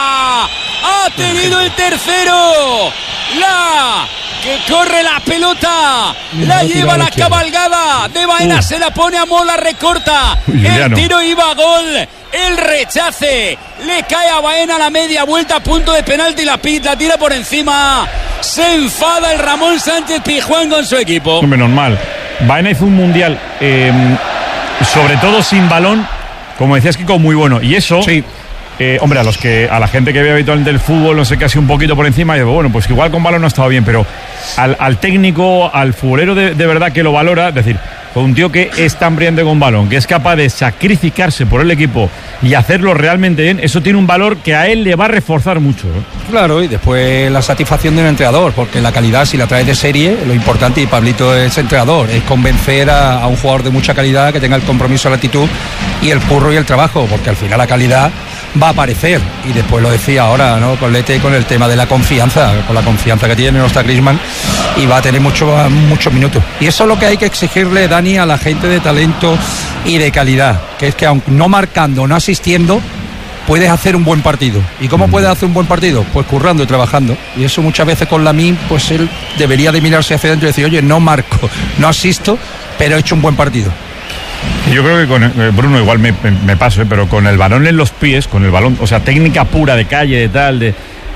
Ha tenido el tercero. La... que corre la pelota, la lleva la cabalgada de Baena, uh. se la pone a Mola, recorta, Uy, el tiro iba a gol, el rechace, le cae a Baena a la media vuelta, a punto de penalti, la pita, tira por encima, se enfada el Ramón Sánchez Pizjuán con su equipo. Menos mal, Baena hizo un mundial, eh, sobre todo sin balón, como decías Kiko, muy bueno, y eso... Sí. Eh, hombre, a los que a la gente que ve habitualmente el fútbol, no sé, casi un poquito por encima, y digo, bueno, pues igual con balón no ha estado bien, pero al, al técnico, al futbolero de, de verdad que lo valora, es decir, con un tío que es tan brillante con balón, que es capaz de sacrificarse por el equipo y hacerlo realmente bien, eso tiene un valor que a él le va a reforzar mucho, ¿eh? Claro, y después la satisfacción de un entrenador, porque la calidad, si la traes de serie, lo importante, y Pablito es entrenador, es convencer a, a un jugador de mucha calidad que tenga el compromiso, la actitud y el curro y el trabajo, porque al final la calidad va a aparecer, y después lo decía ahora, ¿no? Con Lete, con el tema de la confianza, con la confianza que tiene, no está Griezmann, y va a tener muchos muchos minutos. Y eso es lo que hay que exigirle, Dani, a la gente de talento y de calidad, que es que aunque no marcando, no asistiendo, puedes hacer un buen partido. ¿Y cómo puedes hacer un buen partido? Pues currando y trabajando. Y eso muchas veces con Lamine, pues él debería de mirarse hacia adentro y decir, oye, no marco, no asisto, pero he hecho un buen partido. Yo creo que con eh, Bruno igual me, me, me paso, eh, pero con el balón en los pies, con el balón, o sea, técnica pura de calle, de tal, de,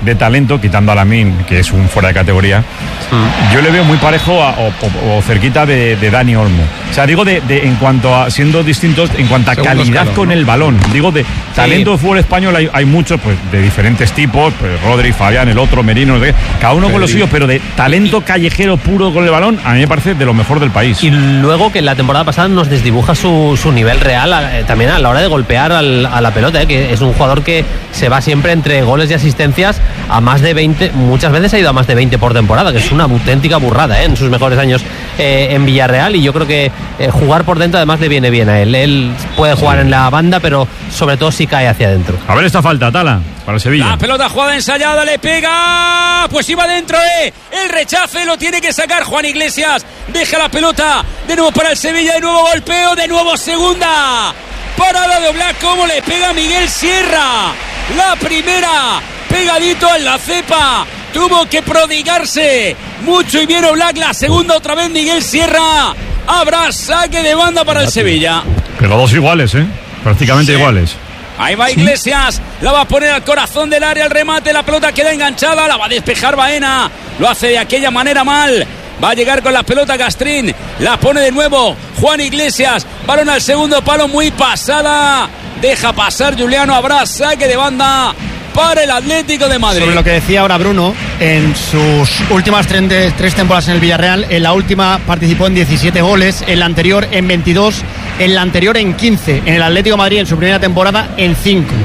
de talento, quitando a Lamine, que es un fuera de categoría, mm. yo le veo muy parejo a, o, o, o cerquita de, de Dani Olmo. O sea, digo de, de en cuanto a, siendo distintos, en cuanto a Segundo calidad escalón, con ¿no? el balón. Digo de talento sí. de fútbol español hay, hay muchos, pues de diferentes tipos, pues Rodri, Fabián, el otro, Merino, no sé qué, cada uno Pedri. Con lo suyo, pero de talento callejero puro con el balón, a mí me parece de lo mejor del país. Y luego que la temporada pasada nos desdibuja su, su nivel real eh, también a la hora de golpear al, a la pelota, eh, que es un jugador que se va siempre entre goles y asistencias a más de veinte, muchas veces ha ido a más de veinte por temporada, que es una auténtica burrada eh, en sus mejores años eh, en Villarreal, y yo creo que eh, jugar por dentro además le viene bien a él. Él puede jugar sí. en la banda, pero sobre todo si cae hacia adentro. A ver esta falta, Tala, para el Sevilla. La pelota jugada ensayada, le pega, pues iba dentro, eh. El rechace lo tiene que sacar Juan Iglesias. Deja la pelota de nuevo para el Sevilla, de nuevo golpeo, de nuevo segunda. Parada de Oblak, como le pega Miguel Sierra. La primera, pegadito en la cepa. Tuvo que prodigarse mucho y bien Oblak. La segunda otra vez Miguel Sierra. Habrá saque de banda para el Sevilla. Pero dos iguales, ¿eh? Prácticamente sí. iguales. Ahí va Iglesias, la va a poner al corazón del área, el remate, la pelota queda enganchada, la va a despejar Baena, lo hace de aquella manera mal, va a llegar con la pelota Castrín, la pone de nuevo Juan Iglesias, balón al segundo palo, muy pasada, deja pasar Juliano, habrá saque de banda para el Atlético de Madrid. Sobre lo que decía ahora Bruno, en sus últimas tres, tres temporadas en el Villarreal, en la última participó en diecisiete goles, en la anterior en veintidós, en la anterior en quince, en el Atlético de Madrid en su primera temporada en cinco.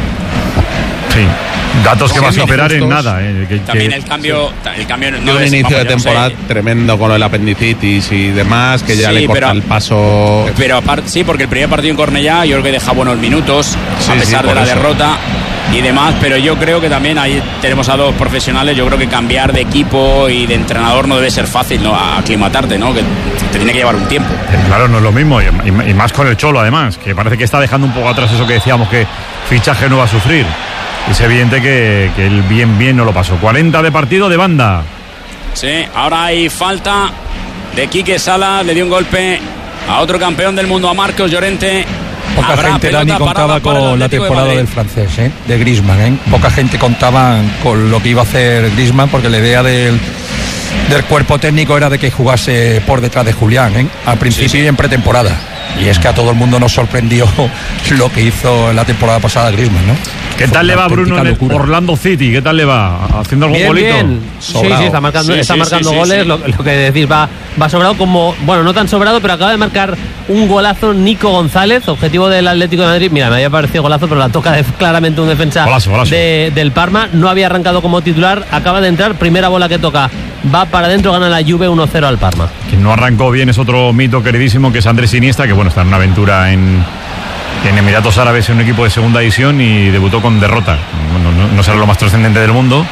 Sí, datos que va a superar en nada. Eh, que, También que, el cambio, sí. el cambio no, no un es, inicio vamos, de temporada no sé. tremendo con el apendicitis y demás, que ya sí, le corta pero, el paso. Pero aparte, sí, porque el primer partido en Cornellá yo creo que deja buenos minutos, sí, a pesar sí, de la eso. derrota y demás, pero yo creo que también ahí tenemos a dos profesionales. Yo creo que cambiar de equipo y de entrenador no debe ser fácil, ¿no? Aclimatarte, ¿no? Que te tiene que llevar un tiempo. Claro, no es lo mismo, y, y más con el Cholo además, que parece que está dejando un poco atrás eso que decíamos, que fichaje no va a sufrir. Es evidente que, que el bien bien no lo pasó. cuarenta de partido de banda. Sí, ahora hay falta de Quique Salas, le dio un golpe a otro campeón del mundo, a Marcos Llorente. Poca Habrá gente, Dani, contaba con la temporada de del francés, ¿eh? de Griezmann. ¿eh? Poca gente contaba con lo que iba a hacer Griezmann, porque la idea del, del cuerpo técnico era de que jugase por detrás de Julián, ¿eh? al principio sí, sí. y en pretemporada. Y es que a todo el mundo nos sorprendió lo que hizo en la temporada pasada Griezmann, ¿no? ¿Qué tal le va Bruno en el Orlando City? ¿Qué tal le va? ¿Haciendo algún bien, golito? Bien. Sí, sí, está marcando, sí, está sí, marcando sí, goles. Sí, sí. Lo, lo que decís, va, va sobrado como... Bueno, no tan sobrado, pero acaba de marcar un golazo Nico González, objetivo del Atlético de Madrid. Mira, me había parecido golazo, pero la toca de, claramente un defensa golazo, golazo. De, del Parma. No había arrancado como titular, acaba de entrar, primera bola que toca. Va para adentro, gana la Juve uno cero al Parma. Quien no arrancó bien es otro mito queridísimo, que es Andrés Iniesta, que bueno, está en una aventura en... en Emiratos Árabes, en un equipo de segunda división, y debutó con derrota. Bueno, no, no será lo más trascendente del mundo,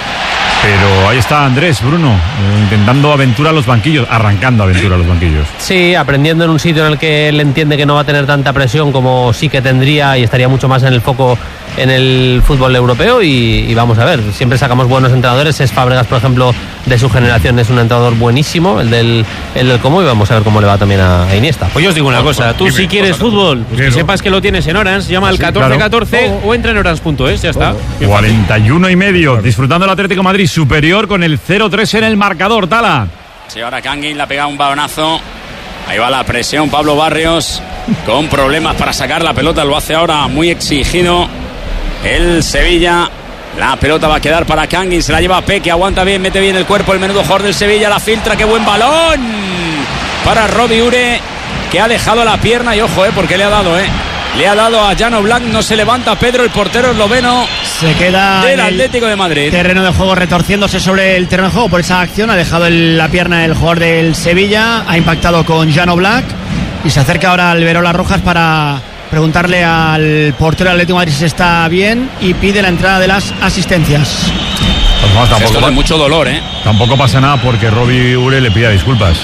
pero ahí está Andrés, Bruno, eh, intentando aventura a los banquillos, arrancando aventura a los banquillos. Sí, aprendiendo en un sitio en el que él entiende que no va a tener tanta presión como sí que tendría, y estaría mucho más en el foco en el fútbol europeo, y, y vamos a ver, siempre sacamos buenos entrenadores. Es Fábregas, por ejemplo, de su generación, es un entrenador buenísimo, el del, el del Como, y vamos a ver cómo le va también a, a Iniesta. Pues yo os digo una cosa, tú si quieres fútbol, pues que sepas que lo tienes en Orange, llama al catorce catorce o entra en orange punto es, ya está. cuarenta y uno y medio, disfrutando el Atlético de Madrid superior con el cero tres en el marcador, Tala. Sí, ahora Kangin le ha pegado un balonazo. Ahí va la presión, Pablo Barrios, con problemas para sacar la pelota, lo hace ahora muy exigido el Sevilla. La pelota va a quedar para Kangin, se la lleva Peque, aguanta bien, mete bien el cuerpo el menudo jugador del Sevilla, la filtra, qué buen balón para Robbie Ure, que ha dejado la pierna, y ojo, eh, porque le ha dado, eh. Le ha dado a Jan Oblak, no se levanta Pedro, el portero esloveno. Se queda del Atlético de Madrid. Terreno de juego, retorciéndose sobre el terreno de juego por esa acción. Ha dejado el, la pierna el jugador del Sevilla. Ha impactado con Jan Oblak. Y se acerca ahora Alberola Rojas para preguntarle al portero del Atlético de Madrid si está bien. Y pide la entrada de las asistencias. Pues más, tampoco, Esto de mucho dolor, ¿eh? Tampoco pasa nada porque Robbie Ure le pida disculpas.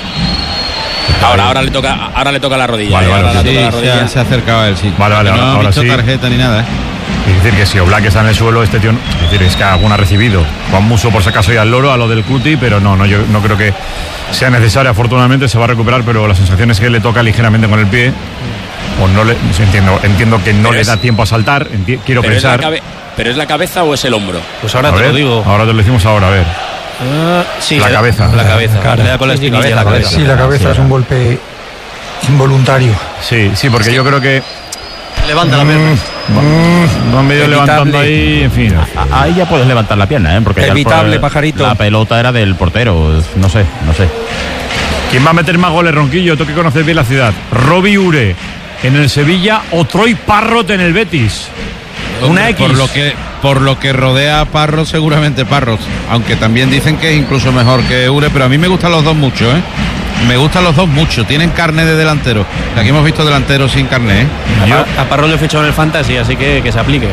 Ahora, ahora le toca, ahora le toca la rodilla. Vale, vale, ahora sí, le toca la rodilla. Se, se ha acercado él, sí. Vale, vale, no ahora, ha ahora visto sí. tarjeta ni nada, ¿eh? Es decir, que si Oblak está en el suelo, este tío, es decir, es que alguna ha recibido. Juan Muso, por si acaso, y al loro, a lo del Cuti, pero no, no, yo no creo que sea necesario. Afortunadamente se va a recuperar, pero la sensación es que le toca ligeramente con el pie. O no le, entiendo, entiendo que no pero le da es, tiempo a saltar, enti, quiero pero pensar. Es la, cabe, pero ¿es la cabeza o es el hombro? Pues ahora A te ver, lo digo. Ahora te lo decimos ahora, a ver. Uh, sí, la le- cabeza. La cabeza. Cara. Le da con la Sí, espinilla. la cabeza. Sí, la cabeza es un golpe involuntario. Sí, sí, porque yo creo que Levanta la pierna. mm, van medio Evitable. levantando ahí, en fin. A- Ahí ya puedes levantar la pierna, ¿eh? Porque ya el Evitable, por- pajarito. La pelota era del portero. No sé, no sé. ¿Quién va a meter más goles, Ronquillo? Tú que conoces bien la ciudad. ¿Robbie Ure en el Sevilla o Troy Parrott en el Betis? Una X. Por lo que por lo que rodea a Parrot, seguramente Parrot. Aunque también dicen que es incluso mejor que Ure, pero a mí me gustan los dos mucho, ¿eh? Me gustan los dos mucho. Tienen carne de delantero. Aquí hemos visto delanteros sin carne, ¿eh? Yo, a Parrot le he fichado en el Fantasy, así que que se aplique.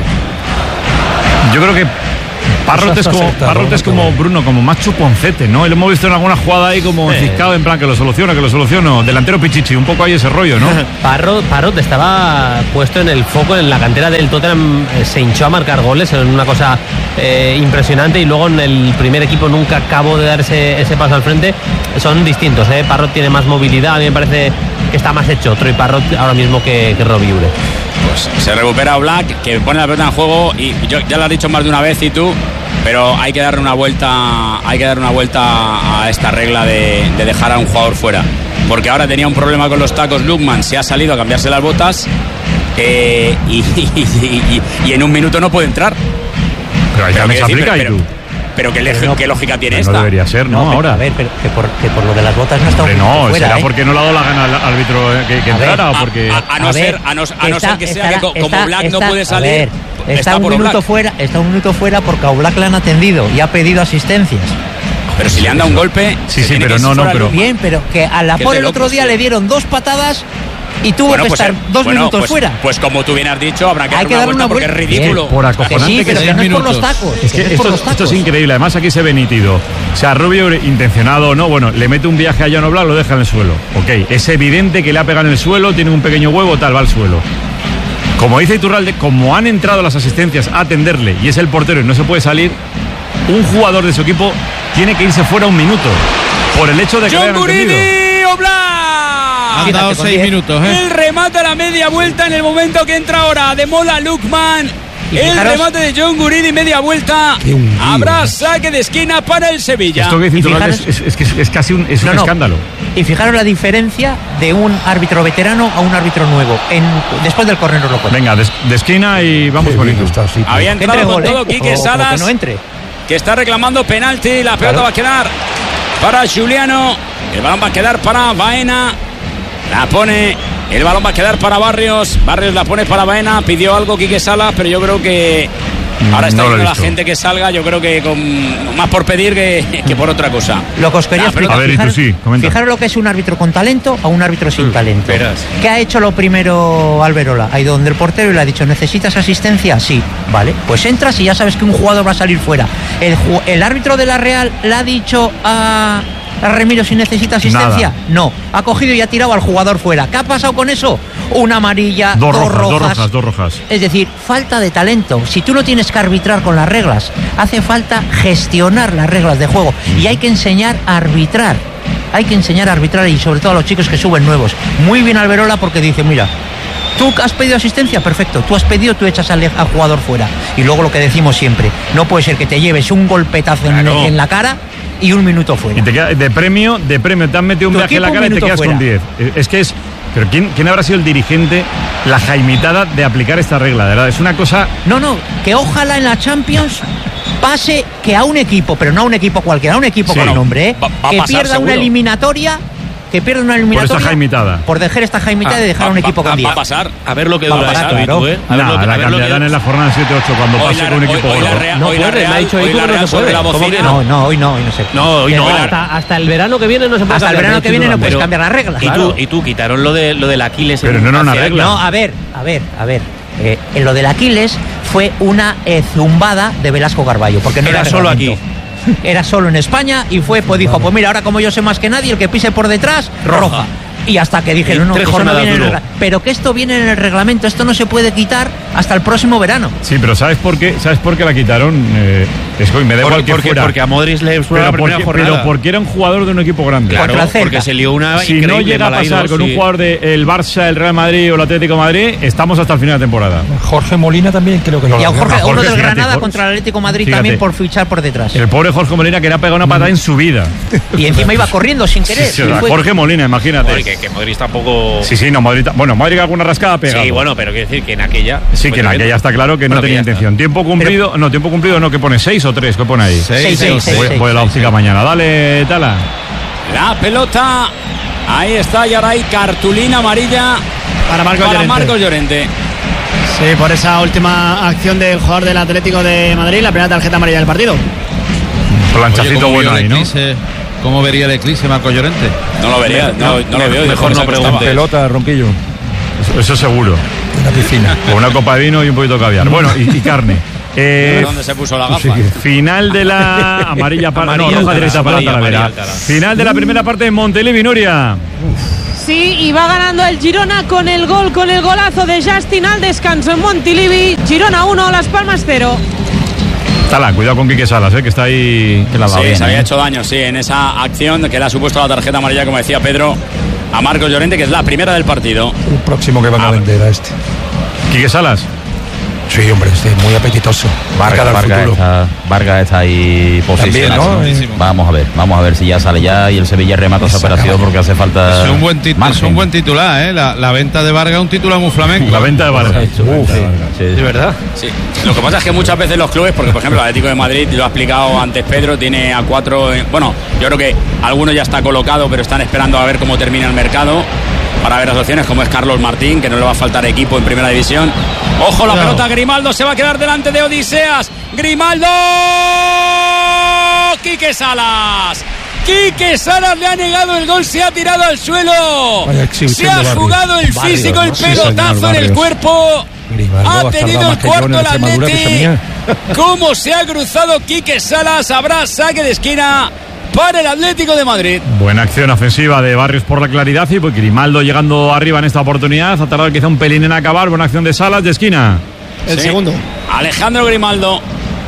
Yo creo que Parrot es como, Parrot es como Bruno, como más chuponcete, ¿no? Lo hemos visto en alguna jugada ahí como Eh. enciscado, en plan que lo soluciona, que lo soluciono. Delantero pichichi, un poco ahí ese rollo, ¿no? Parrot, Parrot estaba puesto en el foco en la cantera del Tottenham, eh, se hinchó a marcar goles, en una cosa eh, impresionante, y luego en el primer equipo nunca acabó de dar ese, ese paso al frente. Son distintos, ¿eh? Parrot tiene más movilidad, a mí me parece que está más hecho Troy Parrot ahora mismo que, que Robbie Ure. Pues se recupera Black, que pone la pelota en juego, y yo, ya lo has dicho más de una vez y tú, pero hay que darle una vuelta, hay que dar una vuelta a esta regla de, de dejar a un jugador fuera, porque ahora tenía un problema con los tacos. Lookman se ha salido a cambiarse las botas eh, y, y, y- y en un minuto no puede entrar. Pero ahí también se quiero decir, aplica, pero, y tú. pero qué, lej- qué lógica tiene No esta. debería ser, ¿no? pero, Ahora. A ver, pero que por, que por lo de las botas no está un Hombre, minuto no, fuera, será ¿eh? porque no le ha dado la gana al árbitro eh, que, que A ver, entrara o A, porque. a- a no A ser, ver, a no, a no está- ser que sea está- que co- como está- Black no está- puede a salir, ver, está, está un por minuto Black. fuera, está un minuto fuera porque a Oblak le han atendido y ha pedido asistencias. Pero si le han dado un golpe, Sí, se sí, tiene pero que no, ir no, fuera pero- Lookman. Bien, pero que a la Que es por de el otro locos, día tío. le dieron dos patadas y tuvo Bueno, que pues, estar eh, dos bueno, minutos pues- fuera. Pues como tú bien has dicho, habrá que Hay dar que una dar vuelta una porque es vuelta. ridículo. Por Que acojonante sí, que pero sea. que no es por los minutos. tacos. Es que es por esto, los esto es tacos. increíble, además aquí se ve nítido. O sea, Robbie Ure, intencionado o no, bueno, le mete un viaje a Jan Oblak, lo deja en el suelo. Ok, es evidente que le ha pegado en el suelo, tiene un pequeño huevo, tal, va al suelo. Como dice Iturralde, como han entrado las asistencias a atenderle y es el portero y no se puede salir, un jugador de su equipo tiene que irse fuera un minuto por el hecho de que le John hayan atendido. Guridi, Oblak. Han dado seis minutos, ¿eh? El remate a la media vuelta en el momento que entra ahora de Mola Lookman. Y El fijaros- remate de John Guridi, media vuelta. Habrá saque de esquina para el Sevilla. Esto que dice Y Iturralde es, fijaros- es- es que es, es casi un, es No, un no. escándalo. Y fijaros la diferencia de un árbitro veterano a un árbitro nuevo en, después del córner os lo cuento. Venga, de, de esquina y vamos con ello. Había Que entrado entre con gol, ¿eh? todo Quique O- o Salas, que no entre. que está reclamando penalti. La pelota Claro. va a quedar para Juliano. El balón va a quedar para Baena. La pone. El balón va a quedar para Barrios. Barrios la pone para Baena. Pidió algo Quique Salas, pero yo creo que ahora está No lo he viendo la visto. gente que salga. Yo creo que con más por pedir que, que por otra cosa. Lo que os quería La pelota- explicar. A ver, y tú fijaros, sí, comenta. fijaros lo que es un árbitro con talento a un árbitro sin talento. verás. ¿Qué ha hecho lo primero Alberola? Ha ido donde el portero y le ha dicho, ¿necesitas asistencia? Sí, vale. Pues entras y ya sabes que un jugador va a salir fuera. El, ju- el árbitro de la Real le ha dicho a, a Remiro si necesita asistencia. Nada. No, ha cogido y ha tirado al jugador fuera. ¿Qué ha pasado con eso? Una amarilla, Dos dos, rojas, dos rojas, dos rojas. Es decir, falta de talento. Si tú no tienes que arbitrar con las reglas, hace falta gestionar las reglas de juego. Y hay que enseñar a arbitrar. Hay que enseñar a arbitrar y sobre todo a los chicos que suben nuevos. Muy bien Alberola porque dice, mira, tú has pedido asistencia, perfecto. Tú has pedido, tú echas al, al jugador fuera. Y luego lo que decimos siempre, no puede ser que te lleves un golpetazo en- Claro. en, la cara y un minuto fuera. Y te queda de premio, de premio, te han metido un Tu viaje en la equipo, cara y un te minuto quedas con fuera. diez. Es que es. Pero ¿quién, ¿quién habrá sido el dirigente, la jaimitada de aplicar esta regla? De verdad, es una cosa. No, no, que ojalá en la Champions pase que a un equipo, pero no a un equipo cualquiera, a un equipo Sí. con nombre, ¿eh? Va- va a que pasar pierda seguro. una eliminatoria, que pierda una Por eliminatoria esta jaimitada. por dejar esta jaimitada Ah, y dejar a un Va- equipo va- con diez. Va a pasar. A ver lo que Va a dura pasar, esto, claro. Itu, ¿eh? A ver Nah, lo que, la a ver lo que cambiarán en la jornada siete ocho cuando Hoy pase la, con un hoy- equipo hoy la gordo. Real, No hoy la puede, me ha Real, dicho hoy Itu la que no Real se sobre puede. la ¿Cómo bocina. que No, no, hoy no, hoy no sé. No, hoy no. Que Hasta, hasta el verano que viene no se puede Hasta el cambiar, verano me ha que dicho viene no Durán. puedes Pero- cambiar las reglas. Y Claro. tú, y tú quitaron lo de lo del Aquiles. Pero en- no era una hacia- regla. No, a ver, a ver, a ver. Eh, en lo del Aquiles fue una eh, zumbada de Velasco Carballo, porque no Era era solo reglamento. Era solo en España y fue, pues dijo, pues mira, ahora como yo sé más que nadie, el que pise por detrás, roja. Y hasta que dijeron, no, que eso no viene en el regla- pero que esto viene en el reglamento, esto no se puede quitar hasta el próximo verano. Sí, pero ¿sabes por qué? ¿Sabes por qué la quitaron? Eh, es que me da igual que porque, fuera. porque a Modric le fue la primera porque, jornada. pero porque era un jugador de un equipo grande. Claro, porque se lió una Si no llega a pasar con sí. un jugador del Barça, el Real Madrid o el Atlético de Madrid, estamos hasta el final de temporada. Jorge Molina también creo que lo Y a Jorge, a Jorge uno del fíjate, Granada Jorge, contra el Atlético de Madrid fíjate, también por fichar por detrás. El pobre Jorge Molina que le ha pegado una patada en su vida. Y encima iba corriendo sin querer. Sí, sí, o sea, Jorge Molina, imagínate. Porque que Modric tampoco. Sí, sí, no, Modric. Bueno, Modric alguna rascada ha pegado. Sí, bueno, pero quiero decir que en aquella. Sí, que en aquella está claro que bueno, no tenía intención. Está. Tiempo cumplido, pero, no, tiempo cumplido no, que pone seis o tres, ¿qué pone ahí? seis, seis, seis. Voy, voy a la óptica mañana. Dale, Tala. La pelota. Ahí está, y ahora hay cartulina amarilla para Marcos para Llorente. Marcos Llorente. Sí, por esa última acción del jugador del Atlético de Madrid, la primera tarjeta amarilla del partido. Planchacito Oye, bueno ahí, ¿no? Eclipse, ¿cómo vería el eclipse Marco Llorente? No lo vería, no, no lo veo. Mejor no pregunte. Pelota, Ronquillo. Eso, eso seguro. En la piscina. Con una copa de vino y un poquito de caviar. Bueno, y, y carne. Eh, ¿Dónde se puso la gafa? Final de la amarilla para no, roja directa para Talavera. Final de la primera parte de Montelivi, Nuria. Sí, y va ganando el Girona con el gol, con el golazo de Justin al descanso en Montilivi. Girona uno, Las Palmas cero. Tala, cuidado con Quique Salas, eh, que está ahí. Que la sí, bien, se había eh. hecho daño, sí, en esa acción que le ha supuesto la tarjeta amarilla, como decía Pedro, a Marcos Llorente, que es la primera del partido. El próximo que van a vender a este. Quique Salas. Sí, hombre, este es muy apetitoso. Vargas, Vargas, está, Vargas está ahí posicionado. También, ¿no? Vamos a ver, vamos a ver si ya sale ya y el Sevilla remata esa operación porque hace falta. Es un buen, tit- es un buen titular, ¿eh? La, la venta de Vargas es un titular muy flamenco. La venta de Vargas. Uf, sí, sí. ¿De verdad? Sí. Lo que pasa es que muchas veces los clubes, porque por ejemplo el Atlético de Madrid, lo ha explicado antes Pedro, tiene a cuatro. eh, Bueno, yo creo que alguno ya está colocado, pero están esperando a ver cómo termina el mercado para ver las opciones, como es Carlos Martín, que no le va a faltar equipo en primera división. Ojo, la pelota, Grimaldo se va a quedar delante de Odiseas. Grimaldo, Quique Salas. Quique Salas le ha negado el gol, se ha tirado al suelo. Se ha jugado el físico, el pelotazo en el cuerpo. Ha tenido el cuarto el Atleti. Cómo se ha cruzado Quique Salas. Habrá saque de esquina para el Atlético de Madrid. Buena acción ofensiva de Barrios por la claridad y pues Grimaldo llegando arriba en esta oportunidad. Ha tardado quizá un pelín en acabar. Buena acción de Salas de esquina. El Sí. segundo. Alejandro Grimaldo.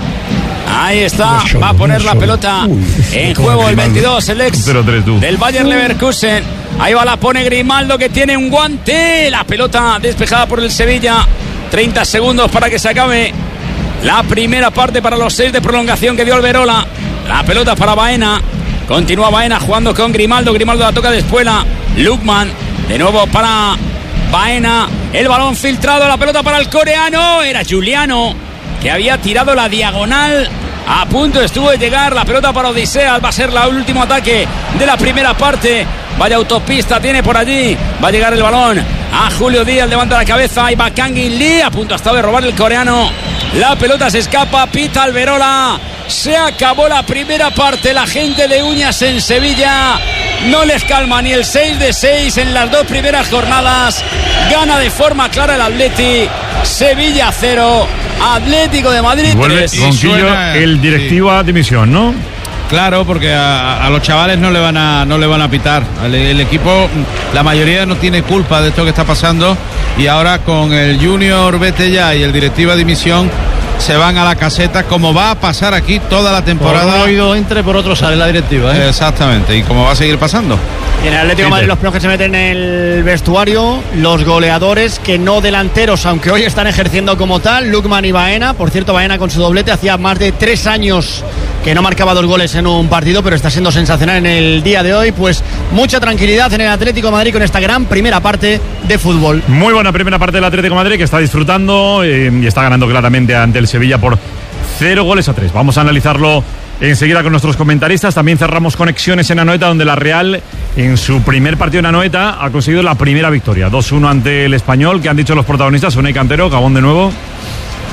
Ahí está, va a poner la pelota en juego el veintidós, el ex cero tres, tú. del Bayer Leverkusen. Ahí va, la pone Grimaldo, que tiene un guante. La pelota despejada por el Sevilla. treinta segundos para que se acabe la primera parte para los seis de prolongación que dio Alberola. La pelota para Baena. Continúa Baena jugando con Grimaldo. Grimaldo la toca de espuela. Lukman. De nuevo para Baena. El balón filtrado. La pelota para el coreano. Era Giuliano, que había tirado la diagonal. A punto estuvo de llegar. La pelota para Odiseas. Va a ser la- el último ataque de la primera parte. Vaya autopista tiene por allí. Va a llegar el balón a Julio Díaz. Levanta la cabeza. Ahí va Kangin Lee. A punto ha estado de robar el coreano. La pelota se escapa. Pita Alberola. Se acabó la primera parte. La gente de Uñas en Sevilla no les calma ni el seis de seis en las dos primeras jornadas. Gana de forma clara el Atleti. Sevilla cero, Atlético de Madrid Vuelve tres. Ronquillo, suena- el directivo a dimisión, ¿no? Claro, porque a, a los chavales no le van a no le van a pitar. El, el equipo, la mayoría no tiene culpa de esto que está pasando y ahora con el Junior vete ya y el directivo a dimisión se van a la caseta, como va a pasar aquí toda la temporada. Por un oído entre, por otro sale la directiva, ¿eh? Exactamente, y como va a seguir pasando. Y en el Atlético de Madrid los primeros que se meten en el vestuario, los goleadores que no delanteros, aunque hoy están ejerciendo como tal, Lukman y Baena. Por cierto, Baena con su doblete hacía más de tres años que no marcaba dos goles en un partido, pero está siendo sensacional en el día de hoy. Pues mucha tranquilidad en el Atlético de Madrid con esta gran primera parte de fútbol. Muy buena primera parte del Atlético de Madrid, que está disfrutando eh, y está ganando claramente ante el Sevilla por cero goles a tres. Vamos a analizarlo enseguida con nuestros comentaristas. También cerramos conexiones en Anoeta, donde la Real en su primer partido en Anoeta ha conseguido la primera victoria. dos uno ante el Español. ¿Qué han dicho los protagonistas? Unai Cantero, Gabón de nuevo.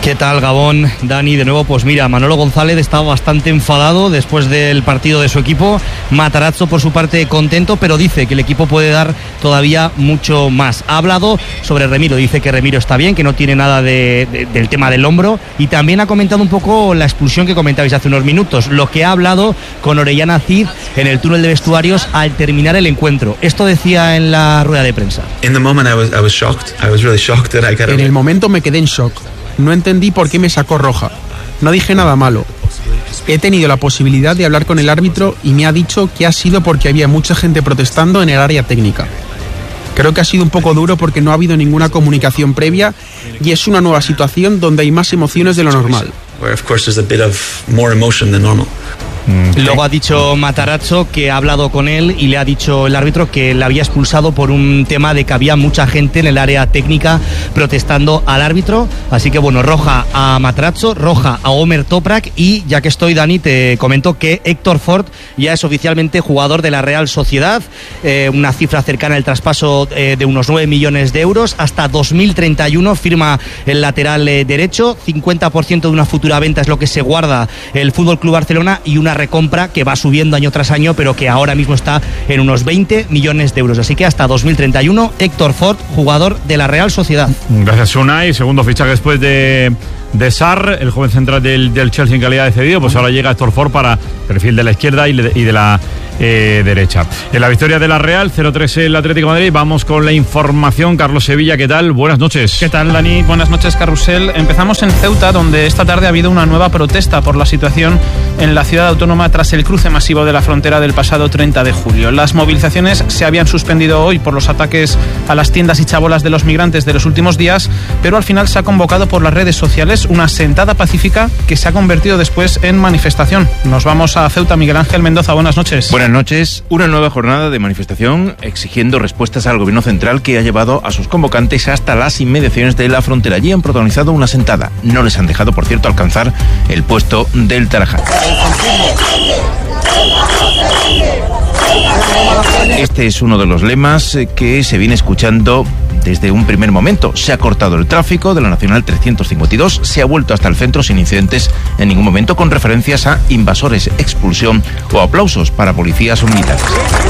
¿Qué tal, Gabón? Dani, de nuevo, pues mira, Manolo González estaba bastante enfadado después del partido de su equipo. Matarazzo, por su parte, contento, pero dice que el equipo puede dar todavía mucho más. Ha hablado sobre Remiro, dice que Remiro está bien, que no tiene nada de, de, del tema del hombro, y también ha comentado un poco la expulsión que comentabais hace unos minutos, lo que ha hablado con Orellana Cid en el túnel de vestuarios al terminar el encuentro. Esto decía en la rueda de prensa. En el momento me quedé en shock. No entendí por qué me sacó roja. No dije nada malo. He tenido la posibilidad de hablar con el árbitro y me ha dicho que ha sido porque había mucha gente protestando en el área técnica. Creo que ha sido un poco duro porque no ha habido ninguna comunicación previa y es una nueva situación donde hay más emociones de lo normal. Luego ha dicho Matarazzo que ha hablado con él y le ha dicho el árbitro que le había expulsado por un tema de que había mucha gente en el área técnica protestando al árbitro. Así que bueno, roja a Matarazzo, roja a Omer Toprak, y ya que estoy, Dani, te comento que Héctor Ford ya es oficialmente jugador de la Real Sociedad, eh, una cifra cercana al traspaso eh, de unos nueve millones de euros. Hasta dos mil treinta y uno firma el lateral eh, derecho, cincuenta por ciento de una futura venta es lo que se guarda el F C Barcelona, y una recompra que va subiendo año tras año, pero que ahora mismo está en unos veinte millones de euros. Así que hasta dos mil treinta y uno, Héctor Ford, jugador de la Real Sociedad. Gracias, Unai. Segundo fichaje después de, de Sarr, el joven central del, del Chelsea en calidad de cedido. Pues ahora llega Héctor Ford para perfil de la izquierda y de, y de la eh, derecha. En la victoria de la Real, cero tres el Atlético de Madrid. Vamos con la información. Carlos Sevilla, ¿qué tal? Buenas noches. ¿Qué tal, Dani? Buenas noches, Carrusel. Empezamos en Ceuta, donde esta tarde ha habido una nueva protesta por la situación en la ciudad autónoma tras el cruce masivo de la frontera del pasado treinta de julio. Las movilizaciones se habían suspendido hoy por los ataques a las tiendas y chabolas de los migrantes de los últimos días, pero al final se ha convocado por las redes sociales una sentada pacífica que se ha convertido después en manifestación. Nos vamos a Ceuta. Miguel Ángel Mendoza, buenas noches. Buenas noches. Una nueva jornada de manifestación exigiendo respuestas al gobierno central, que ha llevado a sus convocantes hasta las inmediaciones de la frontera. Allí han protagonizado una sentada. No les han dejado, por cierto, alcanzar el puesto del Tarajal. Este es uno de los lemas que se viene escuchando desde un primer momento. Se ha cortado el tráfico de la Nacional trescientos cincuenta y dos, se ha vuelto hasta el centro sin incidentes en ningún momento, con referencias a invasores, expulsión o aplausos para policías o militares.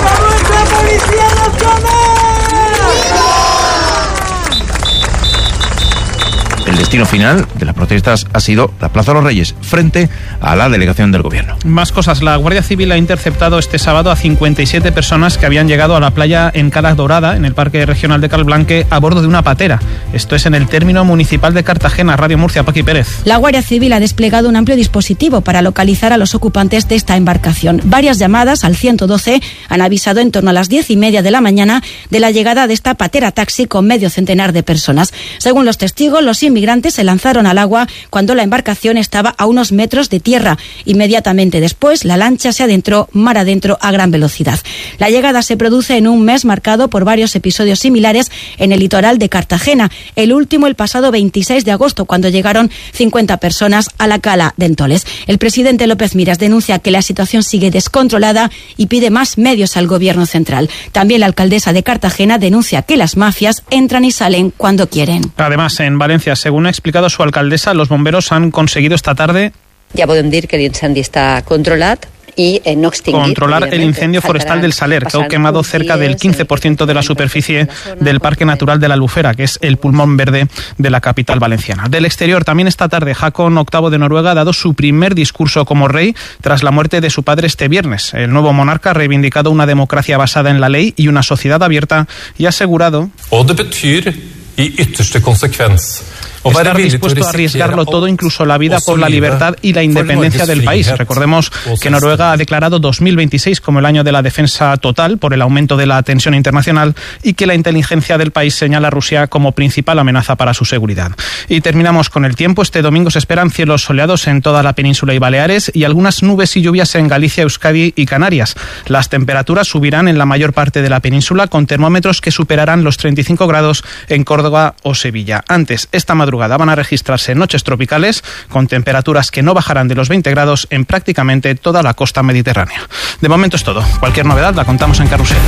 El destino final de las protestas ha sido la Plaza de los Reyes, frente a la delegación del gobierno. Más cosas. La Guardia Civil ha interceptado este sábado a cincuenta y siete personas que habían llegado a la playa en Cala Dorada, en el Parque Regional de Calblanque, a bordo de una patera. Esto es en el término municipal de Cartagena. Radio Murcia, Paqui Pérez. La Guardia Civil ha desplegado un amplio dispositivo para localizar a los ocupantes de esta embarcación. Varias llamadas al ciento doce han avisado en torno a las diez y media de la mañana de la llegada de esta patera taxi con medio centenar de personas. Según los testigos, los inmigrantes se lanzaron al agua cuando la embarcación estaba a unos metros de tierra. Inmediatamente después, la lancha se adentró mar adentro a gran velocidad. La llegada se produce en un mes marcado por varios episodios similares en el litoral de Cartagena. El último el pasado veintiséis de agosto, cuando llegaron cincuenta personas a la cala de Entoles. El presidente López Miras denuncia que la situación sigue descontrolada y pide más medios al gobierno central. También la alcaldesa de Cartagena denuncia que las mafias entran y salen cuando quieren. Además, en Valencia, según ha explicado su alcaldesa, los bomberos han conseguido esta tarde... Ja podem dir que l'incendi està controlat y eh, no extinguir. Controlar el incendio forestal del Saler, que ha quemado cerca del quince por ciento de la superficie del Parque Natural de la Albufera, que es el pulmón verde de la capital valenciana. Del exterior, también esta tarde, Haakon octavo de Noruega ha dado su primer discurso como rey tras la muerte de su padre este viernes. El nuevo monarca ha reivindicado una democracia basada en la ley y una sociedad abierta y ha asegurado... Og det betyr i ytterste konsekvens estar dispuesto a arriesgarlo todo, incluso la vida, por la libertad y la independencia del país. Recordemos que Noruega ha declarado dos mil veintiséis como el año de la defensa total por el aumento de la tensión internacional y que la inteligencia del país señala a Rusia como principal amenaza para su seguridad. Y terminamos con el tiempo. Este domingo se esperan cielos soleados en toda la península y Baleares y algunas nubes y lluvias en Galicia, Euskadi y Canarias. Las temperaturas subirán en la mayor parte de la península, con termómetros que superarán los treinta y cinco grados en Córdoba o Sevilla. Antes, esta madrugada van a registrarse noches tropicales con temperaturas que no bajarán de los veinte grados en prácticamente toda la costa mediterránea. De momento es todo. Cualquier novedad la contamos en Carrusel.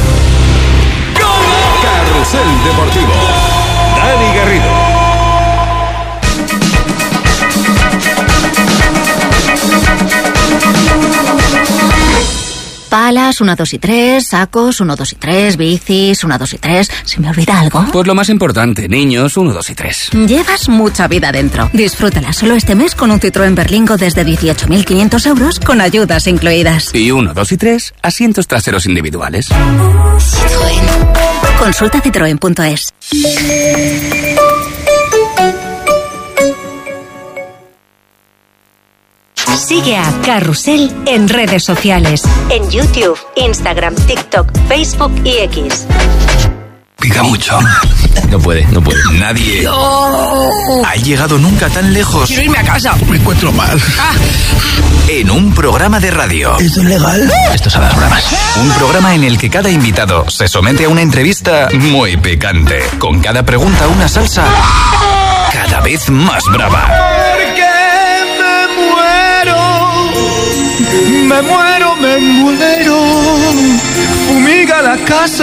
Carrusel Deportivo. Dani Garrido. Palas, uno, dos y tres. Sacos, uno, dos y tres. Bicis, uno, dos y tres. ¿Se me olvida algo? Pues lo más importante, niños, uno, dos y tres. Llevas mucha vida dentro. Disfrútala solo este mes con un Citroën Berlingo desde dieciocho mil quinientos euros con ayudas incluidas. Y uno, dos y tres, asientos traseros individuales. Citroën. Consulta citroen punto es. Sigue a Carrusel en redes sociales. En YouTube, Instagram, TikTok, Facebook y X. Pica mucho. No puede, no puede. Nadie no. ha llegado nunca tan lejos. Quiero irme a casa. No me encuentro más. Ah. En un programa de radio. ¿Esto es legal? Esto sabe a bromas. Un programa en el que cada invitado se somete a una entrevista muy picante. Con cada pregunta una salsa cada vez más brava. Me muero, me muero, fumiga la casa.